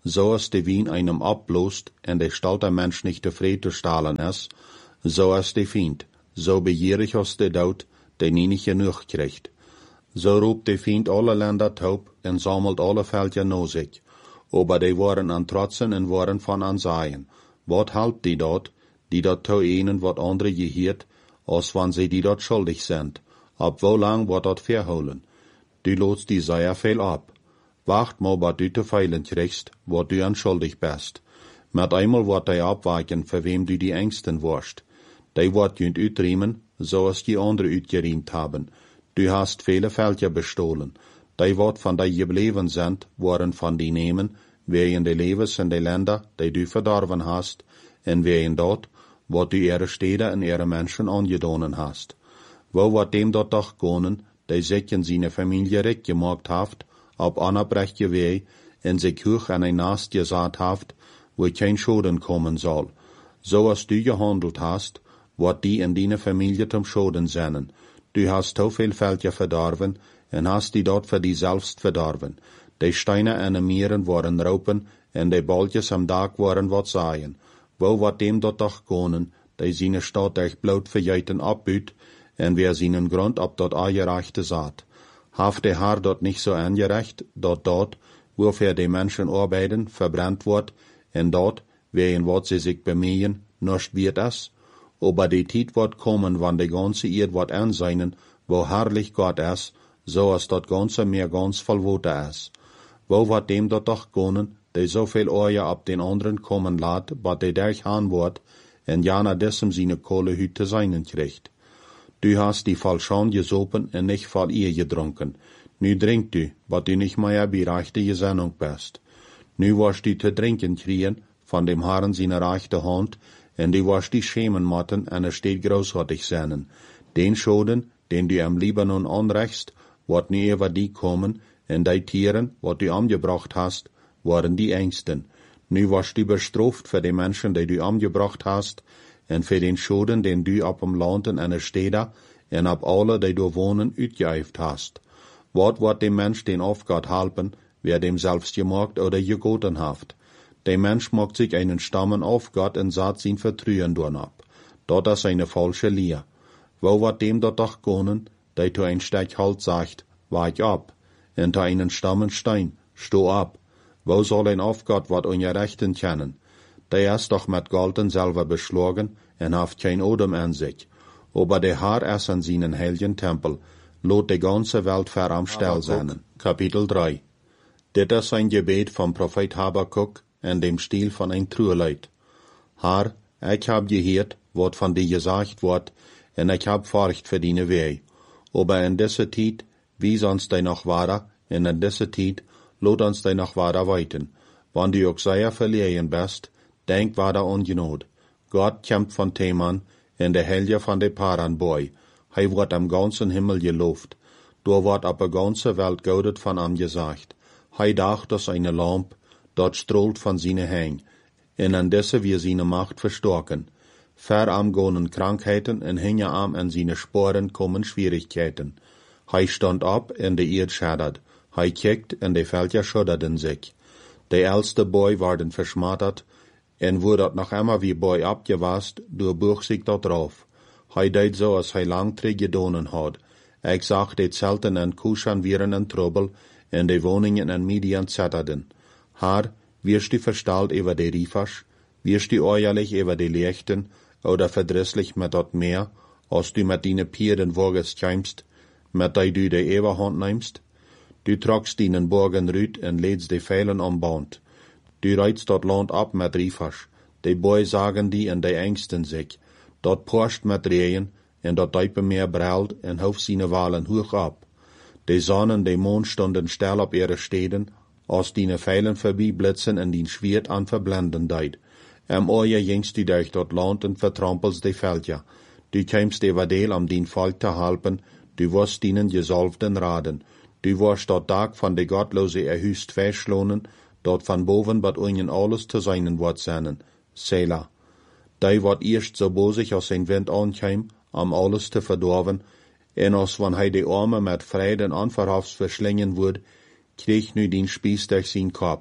so als de wien einem abbloost en de stalt der Mensch nicht tevreden stalen is, so als de Feind, so begierig als de dood, de nie nicht genug kriegt. So roept de Feind alle Länder taub en sammelt alle Völker no sich. Aber die waren an trotsen en waren van ansaaien. Wat halt die dort, die dat to einen wat andere gehiert, als wann sie die dort schuldig sind? Ab wo lang wat dat verholen? Du lotst die sehr viel ab. Wacht mal, wat du te feilen kriegst, wat du an schuldig bist. Met einmal wat die abwaken, für wem du die Ängsten warst. Die wat junt utriemen, so als die andere uitgeriemt haben. Du hast viele Völker bestohlen. Die wat van die gebleven sind, waren van die nemen, wegen de levens en de Länder, die du verdorven hast, en wegen dort, wat du ihre Städte en ihre Menschen angedonen hast. Wo wat dem dort doch gonen, die sich in seine Familie recht gemacht haft, ab anerbrechtje weh, en sich hoch an ein Nast gesaat haft, wo kein Schaden kommen soll. So als du gehandelt hast, wat die in deine Familie zum Schaden sennen. Du hast so viel Völker verdorven, en hast die dort für die selbst verdorven. Die Steine an den Meeren waren raupen, en die Baljes am Dag waren wat saaien. Wo wat dem dort doch gonen, die seine Stadt echt bloot verjeiten abbüt, en wer seinen Grund ab dort angereichte saat. Haft der Haar dort nicht so angerecht, dort dort, wofür die Menschen arbeiten, verbrannt wird, en dort, wegen wat sie sich bemühen, nicht wird es. Aber die Zeit wird kommen, wann die ganze Erde wird anseinen, wo herrlich Gott ist, so als dort ganze mehr ganz voll Wote ist. Wo wird dem dort doch gonen, die so viel Oje ab den anderen kommen lässt, wat die dich han wird, en jana dessen seine Kohlehüte seinen kriegt. Du hast die voll Schaun gesopen en nicht voll ihr getrunken. Nu trink du, wat du nicht mehr bei rechte Gesinnung bist. Nu wirst du zu trinken kriegen, von dem Herrn seine rechte Hand, en du wirst die schämen motten, en er steht großartig seinen. Den Schoden, den du am Libanon anrechst, wird nie über die kommen, en die Tieren, wat du angebracht hast, waren die Ängsten. Nu wirst du bestraft für die Menschen, die du angebracht hast, en für den Schoden, den du ab dem Land en einer Städte, en ab alle, die du wohnen, uitgeëift hast. Wat wird dem Mensch den Aufgott halpen, wer dem selbst gemacht oder gegoten haft? Der Mensch macht sich einen Stammen auf Gott und sagt sein Vertrauen durch ab. Dort ist eine falsche Lehre. Wo wird dem dort doch gonen, der zu ein Stück halt sagt, weich ab, und zu einen Stammen stein, steh ab. Wo soll ein Aufgott wat ungerechten kennen? Der ist doch mit Golden selber beschlagen und haft kein Odem an sich. Aber der Herr ist an seinen heiligen Tempel, lot die ganze Welt ver am Stell sein. Kapitel drei. Dit ist ein Gebet vom Prophet Habakuk in dem Stil von ein Trueleid. Herr, ich hab gehört, wat von dir gesagt wird, und ich hab Furcht für deine Weh. Aber in dieser Zeit, wies uns dei noch wahrer, und in dieser Zeit, lot uns dei noch wahrer weiten. Wann du auch sehr verliehen bist, denk wahrer ungenot. Gott kämpft von Theman, in der Helge von de Paran boy. Hei wird am ganzen Himmel gelobt. Da wird ab der ganze Welt gaudet von am gesagt. Hei dacht, dass eine Lamp, dort strahlt von seine Häng, en an desse wir seine Macht verstärken. Ver am gonen Krankheiten en hinge am an seine Sporen kommen Schwierigkeiten. Hei stand ab en de Erd schadert. Hei kickt en de Völker schudderten sich. De älste Boy warden verschmattert, en wurde dort noch einmal wie Boy abgewast, durchbuch sich dort drauf. Hei deit so, als hei langtrig gedonen hat. Ich sag, de Zelten en Kuschan wieren en Trouble, en de Wohnungen en Midian zetterden. Herr, wirst du verstalt über de Riefasch, wirst du euerlich über de Lechten, oder verdrisslich mit dort mehr, als du mit deine Pieren wogest kämst, mit dei du de Eberhand nimmst? Du tragst deinen Borgen rüt en lädst de Pfeilen anbaunt. Du reizt dort Land ab mit Riefasch, de Boy sagen die en de ängsten sich. Dort porscht mit Rehen, en dort Deipe mehr brellt en houf seine Wahlen hoch ab. De Sonne en de Mond stunden still op ihre Städten, als die Pfeilen vorbei blitzen en die Schwert an verblenden deit. Am Oje jingst du durch dort Land en vertrampelst de Völker. Du kämst über Deel am dien Volk te halpen, du wirst dienen gesalbten raden. Du wirst dort Tag von de Gottlose erhüst verschlohnen, dort von boven bat unien alles zu seinen Wort seinen. Selah. Dei wird erst so bosig aus sein Wind ankäm, am alles zu verdorven, en als wann hei de Arme mit Frieden anverhafts verschlingen würd, krieg nu den Spieß durch sein Kopf.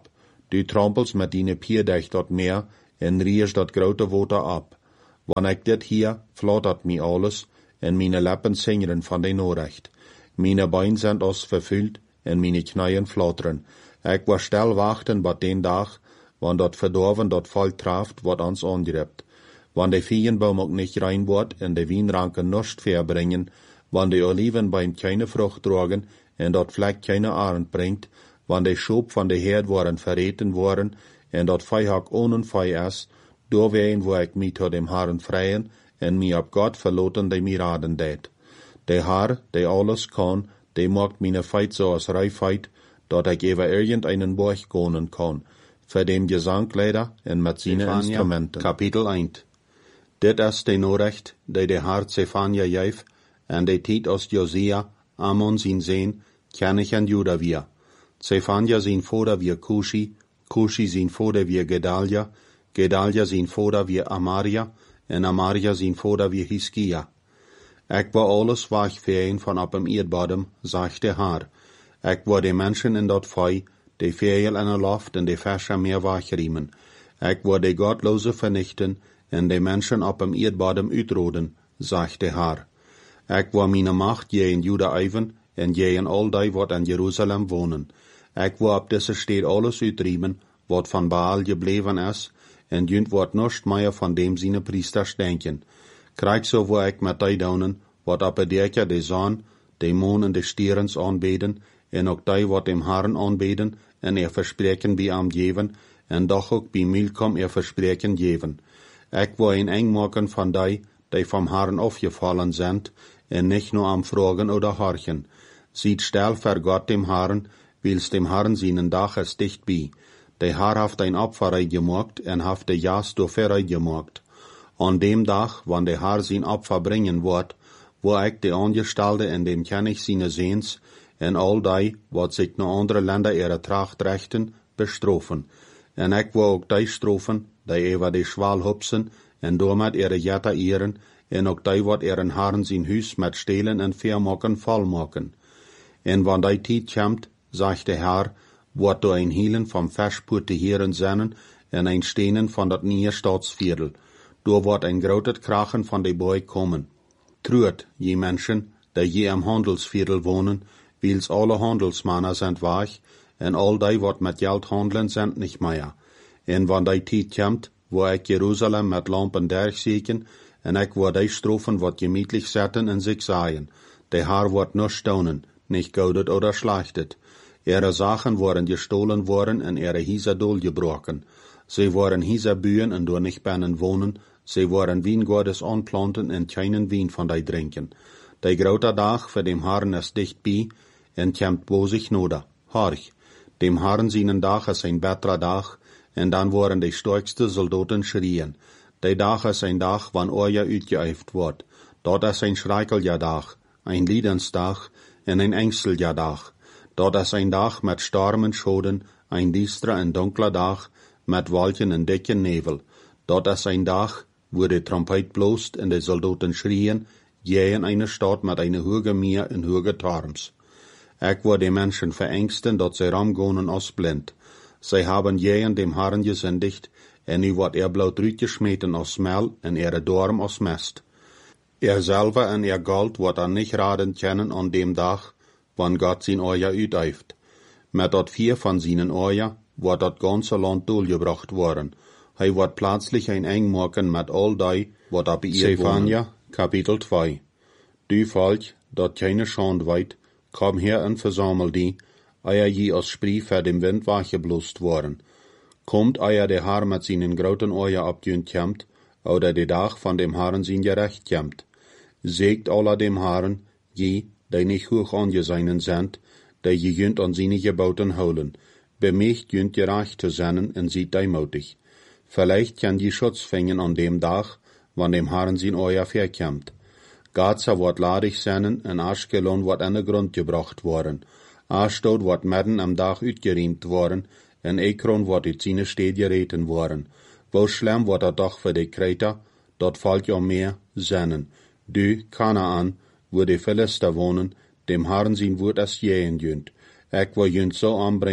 Du trampels met dine pierdech dat meer en riers dat grote water ab. Wanneer ik dit hier, flattert mij alles, en mijn lippen zingen van de Norecht. Mijn bein zijn als vervuld, en mijn knieën flatteren. Ik was stil wachten bij den dag, wanneer dat verdorven dat volk traft, wat ons aangrijpt. Wanneer de veenboom ook niet rein wordt, en de wijnranken nust verbringen, wanneer de olivenboom keine vrucht dragen, en dat vlek keine arend brengt, wanneer de schoop van de herd worden verreten worden, en dat vijhak ohne vij is, doorween wo ik mij tot dem Herren vrijen, en mij op God verloten die mij raden deed. De Herr, die alles kan, die maakt meine feit so als reifheid, dat ik even irgendeinen Borg konen kan, für den Gesangleider en met zijn instrumenten. Kapitel één. Dit is de Norecht, die de Herr Zephania geef, en de tijd als Josia, Ammon zijn zeen, Kenich en Juda weer. Zephania zijn vader weer Kushi, Kushi zijn vader weer Gedalia, Gedalia zijn vader weer Amaria, en Amaria zijn vader weer Hiskia. Ik wou alles wegveen van op hem Erdbodem, zegt de Herr. Ik wou de mensen in dat vee, de vegel in de loft en de visser meer wegriemen. Ik wou de godloze vernichten en de mensen op hem Erdbodem uitroden, zegt de Herr. Ik wou mijn macht je in Juda even en je in al die wat in Jeruzalem wonen. Ik wou op deze stad alles uitriemen, wat van Baal gebleven is, en junt wordt nust meer van dem zijn priesters denken. Krijg zo wou ik met die donen, wat op het dertje de zon, de maan en de stierens aanbeden, en ook die wat dem Herren aanbeden, en er verspreken bij hem geven, en doch ook bij Milkom er verspreken geven. Ik wou een eng maken van die, die vom Herren afgevallen zijn, en nicht nur am Fragen oder Horchen. Sieht stil vor Gott dem Herren, wils dem Herren seinen Dach ist dicht bei. Der Herr haft ein Opfer gemacht, en haft de Jas dafür gemacht. An dem Dach, wann der Herr sein Opfer bringen wird, wo ich de Angestalte in dem König seine Sehens, en all die, wat sich no andere Länder ihre Tracht rechten, bestrofen. En ich wo auch die strofen, die über de Schwal hupsen, en damit ihre Jetta ehren, en ook die wat ihren Herren zijn huis met stelen en vermaken volmaken. En wanneer die tijd komt, zegt de Herr, wordt door een hielen van verspurte heren zennen en een stenen van dat nieuwe staatsviertel. Door wordt een groot krachen van de boy komen. Treurt, je mensen, die je am handelsviertel wonen, wils alle handelsmannen zijn weg, en al die wat met geld handelen zijn niet meer. En wanneer die tijd komt, wo ik Jeruzalem met lampen dergzeken, en ik word die strofen wat gemütlich zetten en zich sagen. De Herr wordt nur staunen, nicht goudet oder schlechtet. Ihre Sachen worden gestohlen worden en ihre Hieser dolgebrochen. Sie worden Hieser bühen en door nicht binnen wohnen. Sie worden Wiengordes anplanten en keinen Wien von die drinken. De grote dag für dem Herrn ist dicht bei, en kämmt bosig noda. Horch, dem Herrn seinen Dag ist ein betterer Dag, en dan worden de stärkste Soldaten schrien. De dag is een dag wann oorja uitgeëifd wordt. Dat is een schrijkeljaardag, een liedensdag en een engsteljaardag. Dat is een dag met stormen schoden, een diestere en donkere dag met wolken en dikke nevel. Dat is een dag, wo de trompet bloost en de soldaten schrien, je in eine stad met eine hoge meer en hoge torms. Ik word de mensen verengsten, dat zij ramgonen als blind. Zij hebben je in dem Herren gesendigt, en nu wordt er bloot uitgesmeten als smel en er dorm als mest. Er selber en er gold wordt er nicht raden kennen an dem dag, wann Gott zijn oorja uiteift. Met dat vier van zijn oorja wordt dat ganze land doorgebracht worden. Hij wordt plötzlich een eng maken met al die, wat op ihr Zephania, Kapitel twee. Du volk, dat keine Schande weit, kom her en verzamel die, eier je als Sprie ver dem Wind weggeblost worden. Kommt eier der Herr mit seinen groten oorja abjunt kämmt, oder de dag van dem Herren zijn gerecht kämmt. Seegt aller dem Herren, je, die nicht hoch angesehen sind, die je junt an seine Geboten holen. Bemächt junt gerecht zu sein en sieht demutig. Vielleicht kann je Schutz fängen an dem Dag, wann dem Herren sein oorja verkämmt. Gaza wordt ladig zijn en Ashkelon wordt aan de grond gebracht worden. Ashdod wordt midden am dag uitgeriemt worden, en Ekron wordt uit zijn stad gereten worden. Wo schlimm wordt dat toch voor de Kreter, dat valt jou meer zennen. Du, Kanaan, wo de Philister wonen, dem Herren zijn woord als jeën junt. Ik wil junt zo aanbrengen,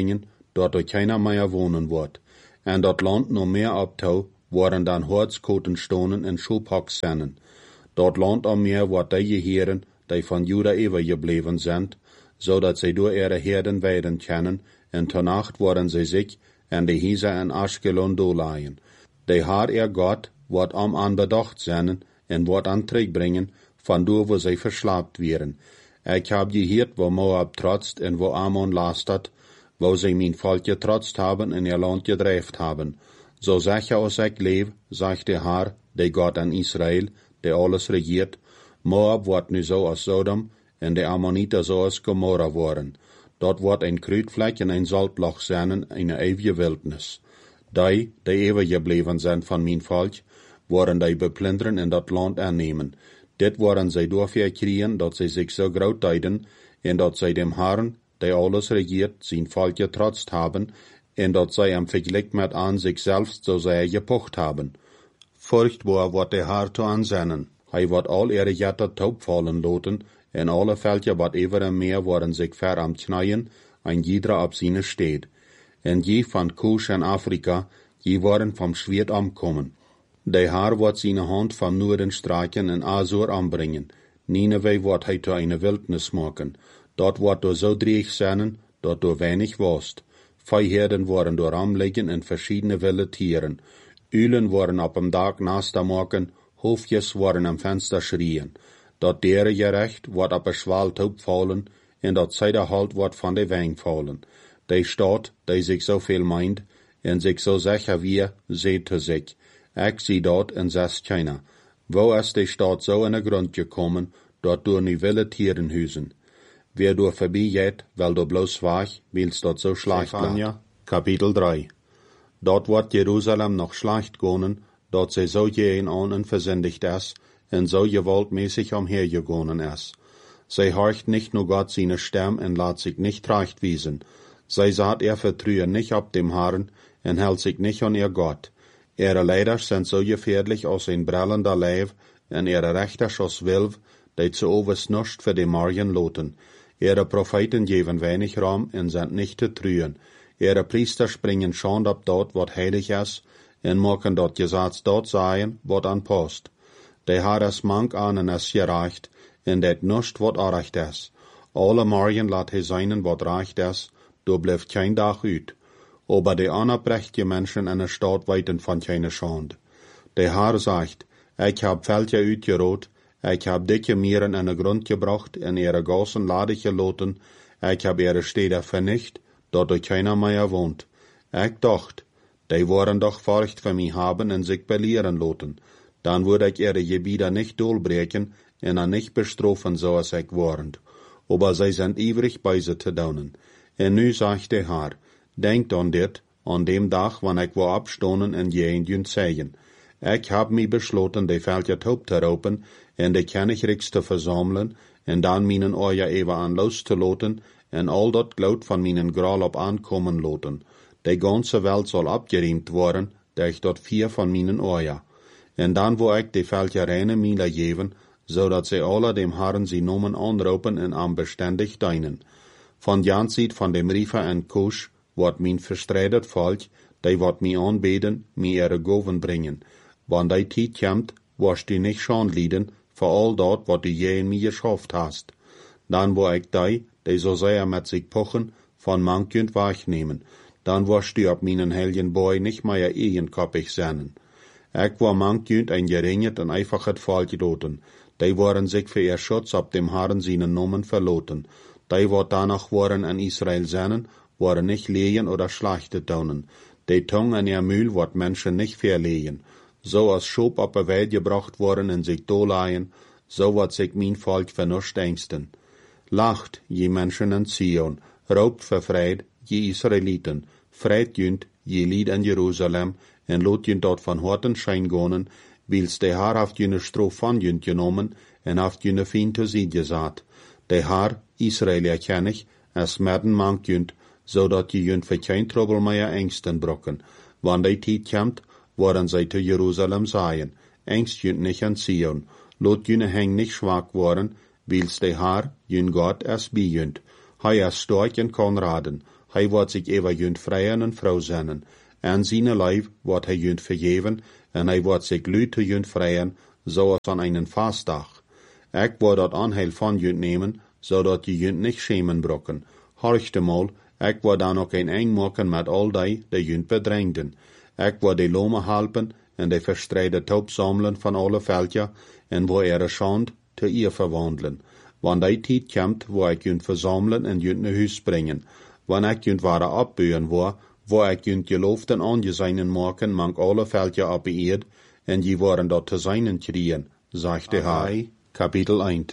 dort er keiner mehr wohnen wird. En dat Land no meer abtau, waren dan Hoordskoten stonen en Schophock sennen. Dat Land am meer wat die Heren, die van Juda overgebleven sind, zodat zij door ihre Herden weiden kennen, en tenacht worden zij zich en de Hise en Ashkelon doleien. De haar er Gott wat am an bedacht zijn en wat aan terugbrengen, van door wo zij verslaapt werden. Ik heb gehoord wo Moab trotzt en wo Ammon lastert, wo zij mijn volk getrotzt hebben en ihr land gedreeft hebben. Zo zeg je als ik leef, zegt de Haar, de God aan Israël, de alles regiert, Moab wordt nu zo als Sodom en de Ammonieten zo als Gomorra worden. Dat wordt een kruidvlek en een zaltloch zijn in een eeuwige wildnis. Die, die overgebleven zijn van mijn volk, worden die beplunderen en dat land aannemen. Dit worden zij doorverkriegen dat zij zich zo groot deiden en dat zij dem Herrn, die alles regiert, zijn volk getrotst hebben en dat zij hem vergelijk met aan zichzelf zo zij gepocht hebben. Furchtbaar wordt de Herr te aanzennen. Hij wordt al ihre Jätter taub fallen laten en alle Völker wat over en meer worden zich ver am knien, ein jeder op zijn steed. En je van Kush en Afrika, je worden vom Schwert amkommen. De Herr wordt zijn hand vom Noorden streichen en Azur anbringen. Nineveh wordt hij te eine Wildnis maken. Dort wordt door zo dreig zijn, dat door weinig wost. Vijherden worden door am liggen en verschiedene wilde tieren. Ulen worden op een dag nasta maken, hoofdjes worden am venster schrien. Dat dere gerecht wordt op een schwaal taub vallen, en dat zijde halt wordt van de weng vallen. De staat, die zich zoveel meint, en zich zo zeker wie, zegt te zich, ik zie dat en zes keiner. Wo is de staat zo in de grond gekomen, dat door nu wilde tieren huizen. Wer door voorbij gaat, wel door bloos zwaag, wils dat zo slecht laat. Kapitel drie. Dat wordt Jeruzalem nog slecht gonen, dat zij zo jeen aan en verzindigt is, en zo gewaltmäßig omhergegangen is. Zij horcht nicht nur Gott seine Stem en laat sich nicht rechtwiesen. Zij saat er vertrühen nicht op dem Herrn en hält sich nicht an ihr Gott. Ihre Leiders sind so gefährlich als ein brellender Leib en ihre Rechters als Wilf, die zu overs nuscht für die Morgen loten. Ihre Propheten geben wenig Raum en sind nicht zu trühen. Ihre Priester springen schon op dort, wat heilig is, en maken dat Gesetz dort sein, wat anpasst. De Herr is mank aan en is gerecht, en dat nuscht wat recht is. Alle morgen laat hij zijn wat recht is, do blijft geen dag uit. Aber de anerprechtje mensen in de stad weten van geen schande. De Herr zegt, ik heb veldje uitgerood, ik heb dikke mieren in de grond gebracht en ihre gassen ladig gelaten, ik heb ihre steden vernicht, dat er keiner meer woont. Ik dacht, die worden doch furcht voor mij hebben en zich belehren laten. Dan würde ich ihre Gebiete nicht doorbreken en er nicht bestrafen, so als ich warend. Aber sie sind ivrig bei sie zu daunen. En nu sagt der Herr, denkt an dit, an dem Tag, wann ich wo abstonen en je in zeggen. Ich hab mi besloten, de Völker taub te ropen, en de Königreichs te versammeln, en dan minen Oja even aan los te loten, en al dat gloed van minen graal op aankomen loten. De ganze Welt soll abgeriemt worden, durch dat vier van minen Oja. En dan wo ik de Völker reine Miele geven, zodat zij alle dem Herrn sie nomen aanropen en am beständig deinen. Van Jansied van dem Riefer en Kusch wordt mijn verstredet volk, die wordt mij aanbeden, mij ihre Goven brengen. Wann die tijd komt, wirst du nicht schon lieden, voor al dat wat du je in mij geschafft hast. Dan wo ik die, die so sehr met sich pochen, van mankend wegnemen. Dan wirst du op mijn helgen boy nicht mehr eigenkoppig zijn. Ik war mankend ein geringet en einfachet volk doten. Die waren sich für ihr Schutz op dem Herrn seinen Namen verloten. Die wat danach waren an Israel zijn, waren nicht lehen oder schlachtet daunen. Die Tung an ihr Mühl wat Menschen nicht verlehen. So als Schop op een Welt gebracht worden en sich doleien, so wat sich mein Volk vernuscht ängsten. Lacht, je Menschen in Zion, raubt verfreit, je Israeliten, freit jünd, je Lied in Jerusalem, en lot jünd dort van horten schein gonen, wils de Haar haft jüne Stroh van jünd genommen, en haft jüne Fien te Sied gesaat. De Haar, Israel erkennig, es merden mank jünd, zodat je jünd für kein Trouble mehr ängsten brocken. Wann de Tiet komt, worden zij te Jerusalem seien, ängst jünd nicht an Zion, lot jüne heng nicht schwach worden, wils de Haar, jün Gott es bij jünd. Hij is stark en kan raden, Hij wordt zich over junt vrijen en vrouw zennen. En zijn lijf wordt hij junt vergeven, en hij wordt zich luid te junt vrijen, zoals aan einen vastdag. Ik word dat aanheil van junt nemen, zodat je junt niet schemen brokken. Horchte mal, ik word dan ook een eng maken met al die, die junt bedreigden. Ik word de lome helpen, en de verstreide taub samelen van alle veldje, en wo er schand te ihr verwandelen. Want die tijd komt, wo ik junt verzamelen en junt naar huis brengen. Wanneer ik junt ware opbuien word, wo ik junt geloofden aangezeinen maken, mank alle veldje op eerd, en je worden dat te zijnen krieën, zegt de Heer. Kapitel één.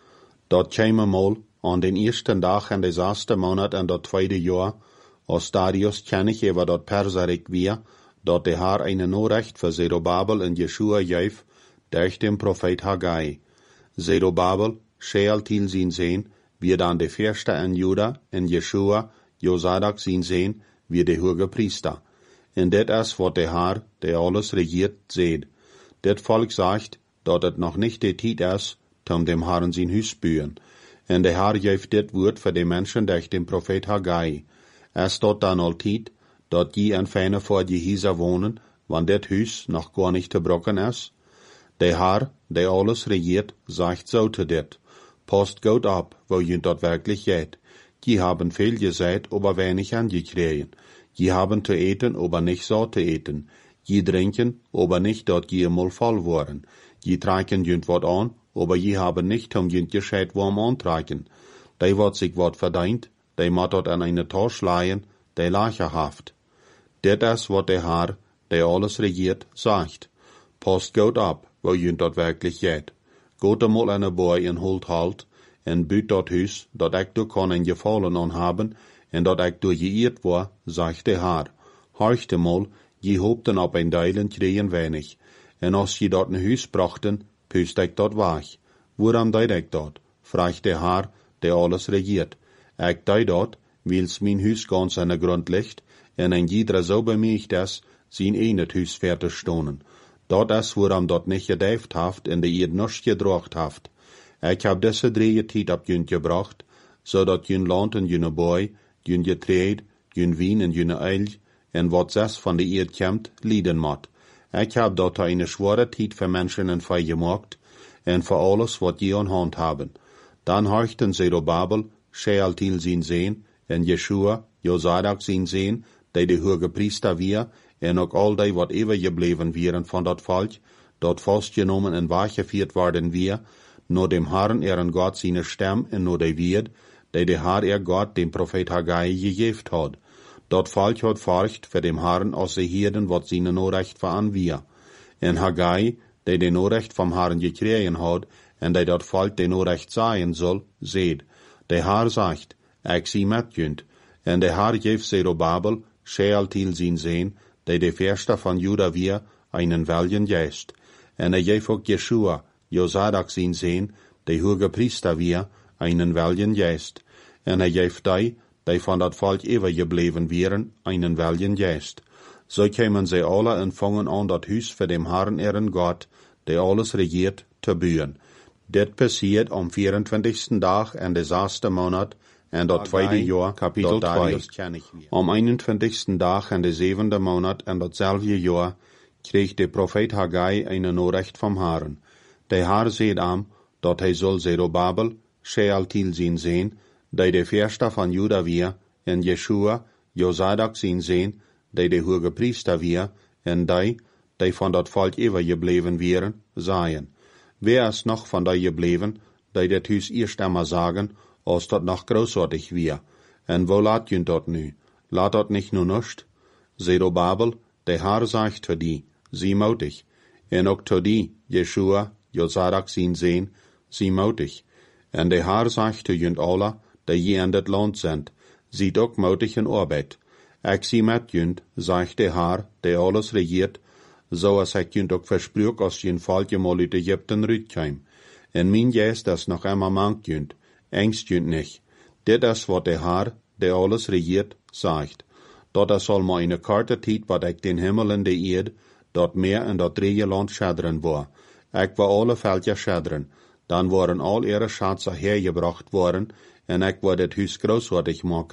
Dat kwam mal aan den eersten dag en de zesde maand en dat tweede jaar, als Darius kennig over dat Perserik weer, dat de Heer een Norecht voor Zerubabel en Jeshua geef, durch den Prophet Haggai. Zerubabel, Shealtiel zijn zeen, wie dan de Fürste en Juda, en Jeshua, Josadak zijn zeen, wie de hoge Priester. En dit is wat de Heer, der alles regiert, zegt. Dit volk zegt, dat het nog niet de tijd is, om dem Herrn zijn huis bouwen. En de Heer geeft dit woord voor de mensen durch den Prophet Haggai. Es tot dan altijd, dat je en fijne voor die Hieser wonen, want dit huis nog gar niet te brokken is. De Heer, der alles regiert, zegt zo te dit. Post goed op, wo je dat wirklich geht. Die haben viel gesagt, aber wenig angekregen. Die haben zu eten, aber nicht so zu eten. Die trinken, aber nicht dort je mal voll worden. Die tragen jünt wat an, aber je haben nicht um jünt gescheit warm antragen. Die wat sich wat verdient, die mat dort an eine Tasche leihen, die lacherhaft. Dit is wat der Herr, der alles regiert, sagt. Post gut ab, wo jünt dort wirklich geht. Geht einmal an Boy en holt halt, en büt dat huis, dat ik door kan en gefallen aan hebben, en dat ik door geëerd war, zegt de Heer. Horchte mal, je hoopten op een deilen kregen weinig, en als je dat een huis brachten, pust ik dat weg. Waarom deed ik dat? Vraagt de Heer, der alles regiert. Ik deed dat, wils mijn huis ganz aan de grond ligt, en een jeder zo bemeegd is, zijn een het huis fertig stonen. Dat is waarom dat niet gedijft haft en de eerd nors gedracht haft. Ik heb deze drie tijd op junt gebracht, zodat jun land en jun boy, jun getreed, jun wien en jun eil, en wat zes van de eerd komt, lieden mat. Ik heb dat een zware tijd voor mensen en vij gemaakt, en voor alles wat je aan hand hebben. Dan horchten Zerubabel, Shealtiel zijn zeen, en Jeshua, Josadak zijn zeen, die de hoge Priester weer, en ook al die wat overgebleven wieren van dat volk, dat vastgenomen en weggevierd worden weer, nur dem Herrn ihren Gott seine Stem en nur de Wied, die de Herr ihr Gott dem Prophet Haggai gegeft hat. Dat volk hat forcht für dem Herrn aus de Hirden wat seine Norecht van wir. En Haggai, die de Norecht vom Herrn gekregen hat, en die dat volk de Norecht sein soll, seht. De Herr sagt, ik zie met junt. En de Herr geeft Zerubabel, Shealtiel zijn zeen, die de Fürste van Juda wir, einen welgen geest. En er geeft ook Jeshua, Josadak zijn zeen, de hoge Priester weer, einen welgen geest. En hij geeft die, die van dat volk overgebleven wieren, einen welgen geest. So kämen sie alle en vangen aan dat huis voor dem Herrn ihren Gott, der alles regiert, te bouwen. Dit passiert am vierentwintigsten dag en de zesde maand, en dat tweede jaar, kapitel twee. Am eenentwintigsten dag en de zevende maand en datzelfde jaar, kreeg de Prophet Haggai een Norecht vom Herrn. De Heer zegt am, dat hij zal Zerubabel, Shealtiel zijn zeen, die de Fürste van Juda weer, en Jeshua, Josadak zijn zeen, die de hoge Priester weer, en die, die van dat volk overgebleven wieren, zeien. Wer is nog van die gebleven, die dit huis eerst einmal sagen, als dat nog großartig weer? En wo laat je dat nu? Laat dat niet nu nust? Zerubabel, de Heer zegt te die, zie moutig. En ook te die, Jeshua, Josadak zijn zeen, zie moutig. En de Heer zegt te junt alle, die je in dit land zendt, ziet ook moutig in arbeid. Ik zie met junt, zegt de Heer, die alles regiert, zoals ik junt ook versprook als je een volkje mal uit Egypten uitkwam. En mijn geest is nog immer mank junt, engst junt nicht. Dit is wat de Heer, die alles regiert, zegt. Dat is al maar een korte tijd wat ik den Himmel en de eerd, dat meer en dat drie land schaderen war. Ik wil alle veldje schaderen. Dan worden al ihre Schatze hergebracht worden, en ik wil dit huis großartig maken,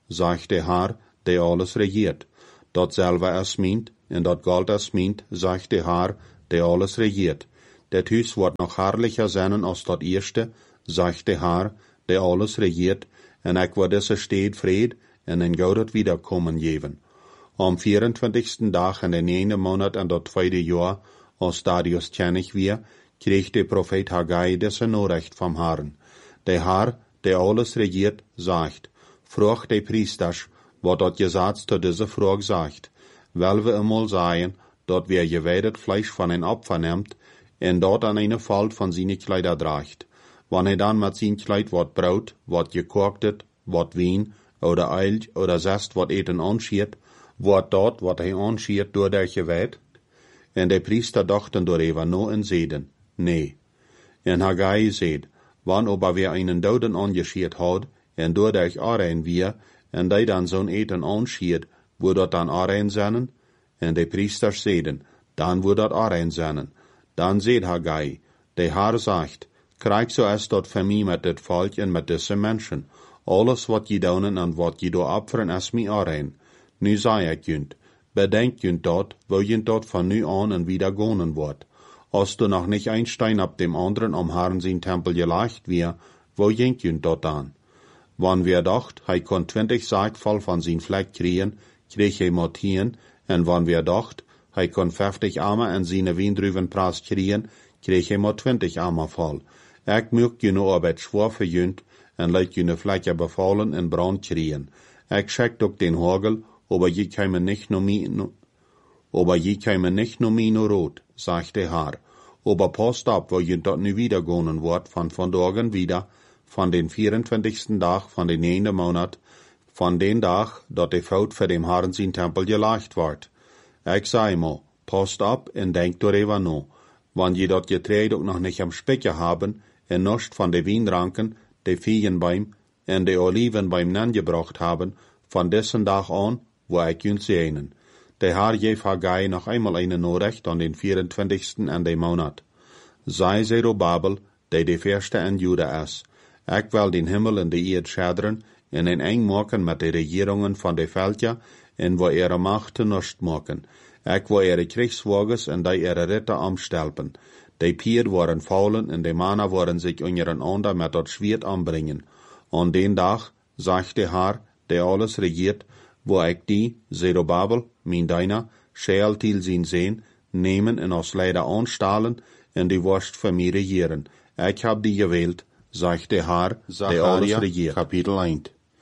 sagt der Herr, der alles regiert. Dat selber es meint, en dat Geld es meint, sagt der Herr, der alles regiert. Det Hus wordt nog herrlicher zijn als dat eerste, sagt der Herr, der alles regiert, en ik wil deze stad vrede en een gouden wiederkommen geven. Am vierentwintigsten dag in de negende maand en dat tweede jaar, als Darius kennig weer, kreeg de profeet Haggai deze Nachricht vom Herrn. Der Herr, der alles regiert, sagt, vroeg de priesters, wat dat Gesetz zu deze vraag sagt, weil wir einmal sagen, dat wer geweidet Fleisch von ein Opfer nimmt, en dort an eine Falt von seine Kleider draagt. Wann er dann mit sein Kleid wat Brot, wat gekochtet, wat Wein, oder Eilch, oder Zest wat eten anschiert, wordt dort wat hij anschiert door der gewijd? En de priester dachten daarover no en zeiden, nee. En Haggai zeid, wann aber wer einen Doden angeschiert had, en door der arein wir, en die dan zo'n eten anschiert, wo dat dan arein zijn? En de priesters zeiden, dan wo dat arein zijn. Dan zeid Haggai, de Herr sagt, krijg zo es dat voor mij met dit volk en met deze mensen. Alles wat je doen en wat je door opferen is mij arein. Nu zei ik junt, bedenk junt dat, wo junt dat van nu an en wieder gonen wordt. Als du noch nicht ein Stein ab dem anderen am Herrn sein Tempel gelegt wir, wo jenk junt dat an? Wann wir dacht, hij kon twintig Sackvoll von sein Fleck kriegen, kreeg hij Matthian, en wann wir dacht, hij kon vijftig Arme en seine Wiendruvenpraat kriegen, kreeg hij maar twintig Arme voll. Ik möcht je nu arbeit schwor für junt, en laat je Flecken bevallen en brand kriegen. Ik schickt ook den Hagel, aber je käme nicht nur mi, no, aber je käme nicht nur mi no rot, sagt der Herr. Aber passt ab, wo je dort nu wieder gonen wird, von von Tagen wieder, von den vierentwintigsten Tag, von den negenden Monat, von den Tag, dort de Fout für dem Herrn sein Tempel gelegt wird. Ich sei mo, passt ab en denkt darüber no. Wann je dort Getreide auch noch nicht am Specke haben, en nost von de Wienranken, de Feigenbeim, en de Oliven beim Nan gebracht haben, von dessen Tag an, wo ich uns sehnen. Der Herr gef Haggai noch einmal eine Nachricht an den vierentwintigsten an dem Monat. Sei Zerubabel, der de Fürste in Juda is. Ich will den Himmel und die Erde schädern, en een eng maken met de Regierungen von de Völker, en wo ihre Macht nust maken. Ich will ihre Kriegswagens und die ihre Ritter amstelpen. Die Pier waren faulen und die Männer waren sich untereinander mit dat Schwert anbringen. An den Tag, sagt der Herr, der alles regiert, wo ich die, Zerubabel, mein deiner, scheel til zien sehen, nehmen en als Leider anstahlen en die worst für mich regieren. Ich hab die gewählt, sagt der Herr, der alles regiert. Kapitel eins.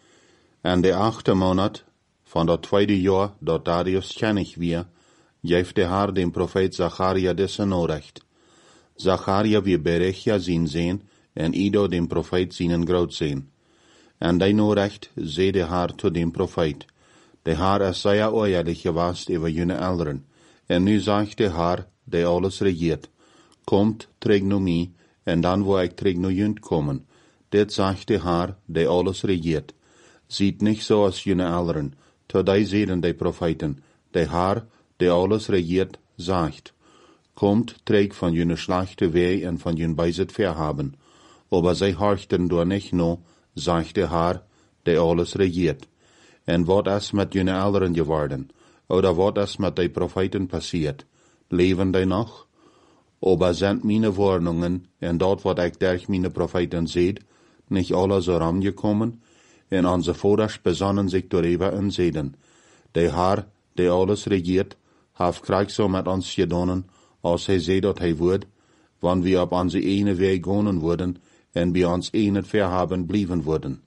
En de achte Monat, von der tweede Jahr, dat Darius kennig wir, geeft der Herr dem Prophet Zacharia deze Nachricht. Zacharia wie Berechia zien sehen, en Ido dem Prophet seinen Groot sehen. En die Nachricht zei der Herr zu dem Prophet. Der Herr is sehr oorlijk geweest über jene Eltern. En nu sagt der Herr, der alles regiert, kommt, träg nu mi, en dan wo ich träg nu junt kommen. Dit sagt der Herr, der alles regiert. Sieht nicht so als jene Eltern, to die sehen die Propheten. Der Herr, der alles regiert, sagt, kommt, träg von jene schlechte Weh en von jene Beiset verhaben. Aber sie horchten door nicht no, sagt der Herr, der alles regiert. En wat is met jene Eltern geworden? Oder wat is met die Propheten passiert? Leven die noch? Aber sind meine Warnungen, en dort wat ich durch meine Propheten seht, nicht alle so rangekommen? En onze Voders besonnen sich darüber en zeiden, der Herr, der alles regiert, haf Krieg so mit uns gedonnen, als hij zei dat hij woord, wann wir op onze ene Weg gonen würden, en bij ons ene verhaben blieben würden.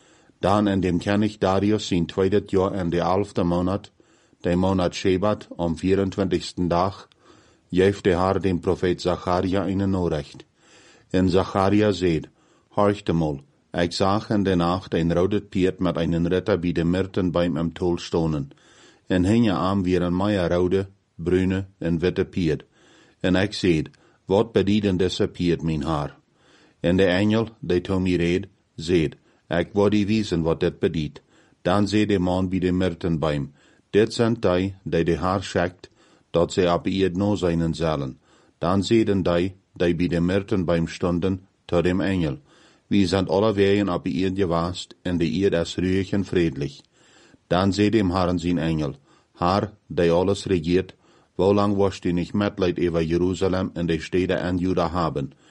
Dan in dem König Darius sein zweites Jahr in der elfte Monat, der Monat Shebat, am vierentwintigsten Tag, geeft der Herr dem Prophet Zacharia eine Nachricht. En Zacharia seht, horchte mal, ich sah in der Nacht ein rotes Pferd mit einem Ritter bei dem Myrtenbaum im Tol stonen. En hinge am wie ein meierrode, brune en witte Pferd. En ich seht, wat bedienen diese Pferd mein Herr? En der Engel, der to mir red, seht, ich wil die wiesen wat dit bediet. Dan zei de man bij de Myrtenbaum, dit zijn die, die de Herr schickt, dat ze op eerd no zijn zullen. Dan zeiden die, die bij de Myrtenbaum stonden, tot dem Engel, wir sind alle wegen op eerd gewaast, en de eerd is ruhig en friedlich. Dann seh dem Herrn sein Engel, Herr, der alles regiert, wo lang wirst du nicht Mitleid über Jerusalem und die Städte an Juda haben,